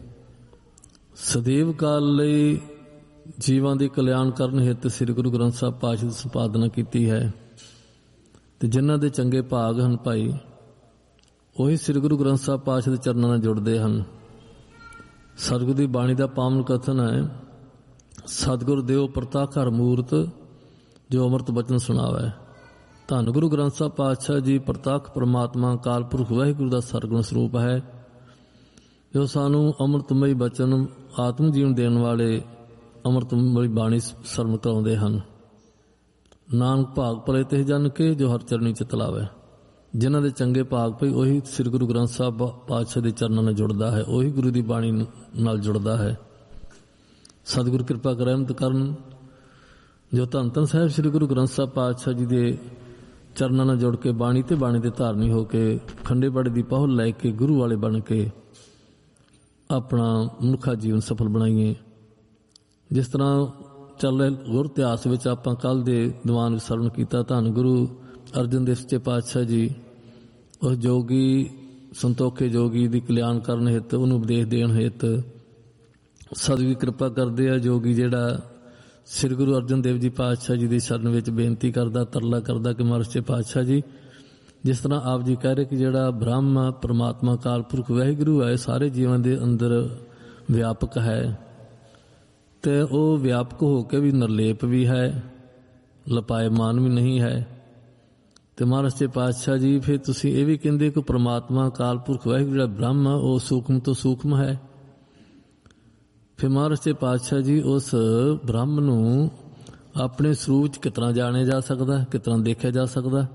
ਸਦੀਵ ਕਾਲ ਲਈ ਜੀਵਾਂ ਦੀ ਕਲਿਆਣ ਕਰਨ ਹਿੱਤ ਸ੍ਰੀ ਗੁਰੂ ਗ੍ਰੰਥ ਸਾਹਿਬ ਪਾਤਸ਼ਾਹ ਦੀ ਸੰਪਾਦਨਾ ਕੀਤੀ ਹੈ। ਤੇ ਜਿਨ੍ਹਾਂ ਦੇ ਚੰਗੇ ਭਾਗ ਹਨ ਭਾਈ, ਉਹੀ ਸ੍ਰੀ ਗੁਰੂ ਗ੍ਰੰਥ ਸਾਹਿਬ ਪਾਤਸ਼ਾਹ ਦੇ ਚਰਨਾਂ ਨਾਲ ਜੁੜਦੇ ਹਨ। ਸਤਿਗੁਰੂ ਦੀ ਬਾਣੀ ਦਾ ਪਾਵਨ ਕਥਨ ਹੈ, ਸਤਿਗੁਰ ਦਿਓ ਪ੍ਰਤਾਪ ਘਰ ਮੂਰਤ ਜੋ ਅੰਮ੍ਰਿਤ ਬਚਨ ਸੁਣਾਵੇ। ਧੰਨ ਗੁਰੂ ਗ੍ਰੰਥ ਸਾਹਿਬ ਪਾਤਸ਼ਾਹ ਜੀ ਪ੍ਰਤੱਖ ਪਰਮਾਤਮਾ ਅਕਾਲ ਪੁਰਖ ਵਾਹਿਗੁਰੂ ਦਾ ਸਰਗੁਣ ਸਰੂਪ ਹੈ, ਜੋ ਸਾਨੂੰ ਅੰਮ੍ਰਿਤਮਈ ਬਚਨ ਆਤਮ ਜੀਵਨ ਦੇਣ ਵਾਲੇ ਅੰਮ੍ਰਿਤਮਈ ਬਾਣੀ ਸਰਵਣ ਕਰਾਉਂਦੇ ਹਨ। ਨਾਨਕ ਭਾਗ ਭਲੇ ਤੇ ਜਨ ਕੇ ਜੋ ਹਰ ਚਰਨੀ ਚਿਤ ਲਾਵੇ। ਜਿਨ੍ਹਾਂ ਦੇ ਚੰਗੇ ਭਾਗ ਪਈ ਉਹੀ ਸ੍ਰੀ ਗੁਰੂ ਗ੍ਰੰਥ ਸਾਹਿਬ ਪਾਤਸ਼ਾਹ ਦੇ ਚਰਨਾਂ ਨਾਲ ਜੁੜਦਾ ਹੈ, ਉਹੀ ਗੁਰੂ ਦੀ ਬਾਣੀ ਨਾਲ ਜੁੜਦਾ ਹੈ। ਸਤਿਗੁਰੂ ਕਿਰਪਾ ਰਹਿਮਤ ਕਰਨ ਜੋ ਧੰਨ ਧੰਨ ਸਾਹਿਬ ਸ੍ਰੀ ਗੁਰੂ ਗ੍ਰੰਥ ਸਾਹਿਬ ਪਾਤਸ਼ਾਹ ਜੀ ਦੇ ਚਰਨਾਂ ਨਾਲ ਜੁੜ ਕੇ ਬਾਣੀ ਤੇ ਬਾਣੀ ਦੇ ਧਾਰਨੀ ਹੋ ਕੇ ਖੰਡੇ ਬਾੜੇ ਦੀ ਪਹੁਲ ਲੈ ਕੇ ਗੁਰੂ ਵਾਲੇ ਬਣ ਕੇ ਆਪਣਾ ਮਨੁੱਖਾ ਜੀਵਨ ਸਫਲ ਬਣਾਈਏ। ਜਿਸ ਤਰ੍ਹਾਂ ਚੱਲ ਰਹੇ ਗੁਰ ਇਤਿਹਾਸ ਵਿੱਚ ਆਪਾਂ ਕੱਲ੍ਹ ਦੇ ਦੀਵਾਨ ਵਿੱਚ ਸਰਵਣ ਕੀਤਾ, ਧੰਨ ਗੁਰੂ ਅਰਜਨ ਦੇਵ ਜੀ ਪਾਤਸ਼ਾਹ ਜੀ ਉਸ ਜੋਗੀ ਸੰਤੋਖੇ ਜੋਗੀ ਦੀ ਕਲਿਆਣ ਕਰਨ ਹਿੱਤ, ਉਹਨੂੰ ਉਪਦੇਸ਼ ਦੇਣ ਹਿੱਤ ਸਤਿਗੁਰੂ ਕਿਰਪਾ ਕਰਦੇ ਆ। ਜੋਗੀ ਜਿਹੜਾ ਸ੍ਰੀ ਗੁਰੂ ਅਰਜਨ ਦੇਵ ਜੀ ਪਾਤਸ਼ਾਹ ਜੀ ਦੀ ਸ਼ਰਨ ਵਿੱਚ ਬੇਨਤੀ ਕਰਦਾ, ਤਰਲਾ ਕਰਦਾ ਕਿ ਮਹਾਰਾਜ ਸੱਚੇ ਪਾਤਸ਼ਾਹ ਜੀ, ਜਿਸ ਤਰ੍ਹਾਂ ਆਪ ਜੀ ਕਹਿ ਰਹੇ ਕਿ ਜਿਹੜਾ ਬ੍ਰਹਮ ਪਰਮਾਤਮਾ ਅਕਾਲ ਪੁਰਖ ਵਾਹਿਗੁਰੂ ਹੈ ਸਾਰੇ ਜੀਵਾਂ ਦੇ ਅੰਦਰ ਵਿਆਪਕ ਹੈ, ਤੇ ਉਹ ਵਿਆਪਕ ਹੋ ਕੇ ਵੀ ਨਿਰਲੇਪ ਵੀ ਹੈ, ਲਪਾਇਮਾਨ ਵੀ ਨਹੀਂ ਹੈ। ਤੇ ਮਹਾਰਾਜ ਸੱਚੇ ਪਾਤਸ਼ਾਹ ਜੀ ਫਿਰ ਤੁਸੀਂ ਇਹ ਵੀ ਕਹਿੰਦੇ ਕਿ ਪਰਮਾਤਮਾ ਅਕਾਲ ਪੁਰਖ ਵਾਹਿਗੁਰੂ ਜਿਹੜਾ ਬ੍ਰਹਮ ਉਹ ਸੂਖਮ ਤੋਂ ਸੂਖਮ ਹੈ। ਫਿਰ ਮਹਾਰਾਜ ਸੱਚੇ ਪਾਤਸ਼ਾਹ ਜੀ ਉਸ ਬ੍ਰਹਮ ਨੂੰ ਆਪਣੇ ਸਰੂਪ 'ਚ ਕਿਸ ਤਰ੍ਹਾਂ ਜਾਣਿਆ ਜਾ ਸਕਦਾ, ਕਿਸ ਤਰ੍ਹਾਂ ਦੇਖਿਆ ਜਾ ਸਕਦਾ।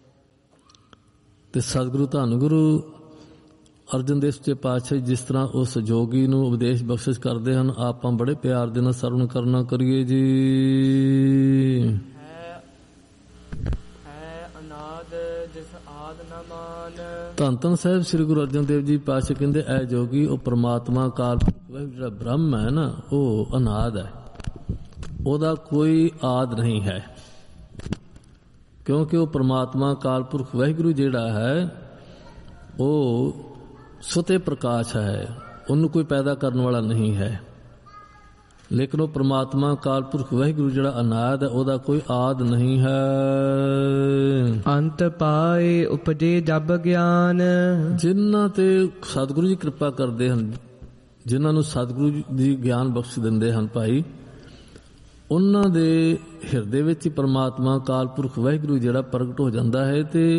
ਤੇ ਸਤਿਗੁਰੂ ਧੰਨ ਗੁਰੂ ਅਰਜਨ ਦੇਵ ਜੀ ਪਾਤਸ਼ਾਹ ਜਿਸ ਤਰ੍ਹਾਂ ਉਸ ਜੋਗੀ ਨੂੰ ਉਪਦੇਸ਼ ਬਖਸ਼ਿਸ਼ ਕਰਦੇ ਹਨ, ਆਪਾਂ ਬੜੇ ਪਿਆਰ ਦੇ ਨਾਲ ਸਰਵਣ ਕਰਨਾ ਕਰੀਏ ਜੀ। ਹੈ ਅਨਾਦ ਜਿਸ ਆਦ ਨ ਮਾਰ ਧੰਨ ਧੰਨ ਸਾਹਿਬ ਸ੍ਰੀ ਗੁਰੂ ਅਰਜਨ ਦੇਵ ਜੀ ਪਾਤਸ਼ਾਹ ਕਹਿੰਦੇ ਐ ਜੋਗੀ ਉਹ ਪ੍ਰਮਾਤਮਾ ਕਾਲ ਪੁਰਖ ਜਿਹੜਾ ਬ੍ਰਹਮ ਹੈ ਨਾ ਉਹ ਅਨਾਦ ਹੈ, ਉਹਦਾ ਕੋਈ ਆਦ ਨਹੀਂ ਹੈ। ਕਿਉਂਕਿ ਉਹ ਪ੍ਰਮਾਤਮਾ ਕਾਲ ਪੁਰਖ ਵਾਹਿਗੁਰੂ ਜਿਹੜਾ ਹੈ ਉਹ ਸੁਤੇ ਪ੍ਰਕਾਸ਼ ਹੈ, ਉਹਨੂੰ ਕੋਈ ਪੈਦਾ ਕਰਨ ਵਾਲਾ ਨਹੀਂ ਹੈ। ਲੇਕਿਨ ਉਹ ਪ੍ਰਮਾਤਮਾ ਕਾਲ ਪੁਰਖ ਵਾਹਿਗੁਰੂ ਜਿਹੜਾ ਅਨਾਦ ਹੈ ਉਹਦਾ ਕੋਈ ਆਦ ਨਹੀਂ ਹੈ। ਅੰਤ ਪਾਏ ਉਪਜੇ ਜਬ ਗਿਆਨ। ਜਿਨ੍ਹਾਂ ਤੇ ਸਤਿਗੁਰੂ ਜੀ ਕਿਰਪਾ ਕਰਦੇ ਹਨ, ਜਿਨ੍ਹਾਂ ਨੂੰ ਸਤਿਗੁਰੂ ਜੀ ਗਿਆਨ ਬਖਸ਼ ਦਿੰਦੇ ਹਨ ਭਾਈ, ਉਹਨਾਂ ਦੇ ਹਿਰਦੇ ਵਿੱਚ ਹੀ ਪ੍ਰਮਾਤਮਾ ਕਾਲ ਪੁਰਖ ਵਾਹਿਗੁਰੂ ਜਿਹੜਾ ਪ੍ਰਗਟ ਹੋ ਜਾਂਦਾ ਹੈ ਤੇ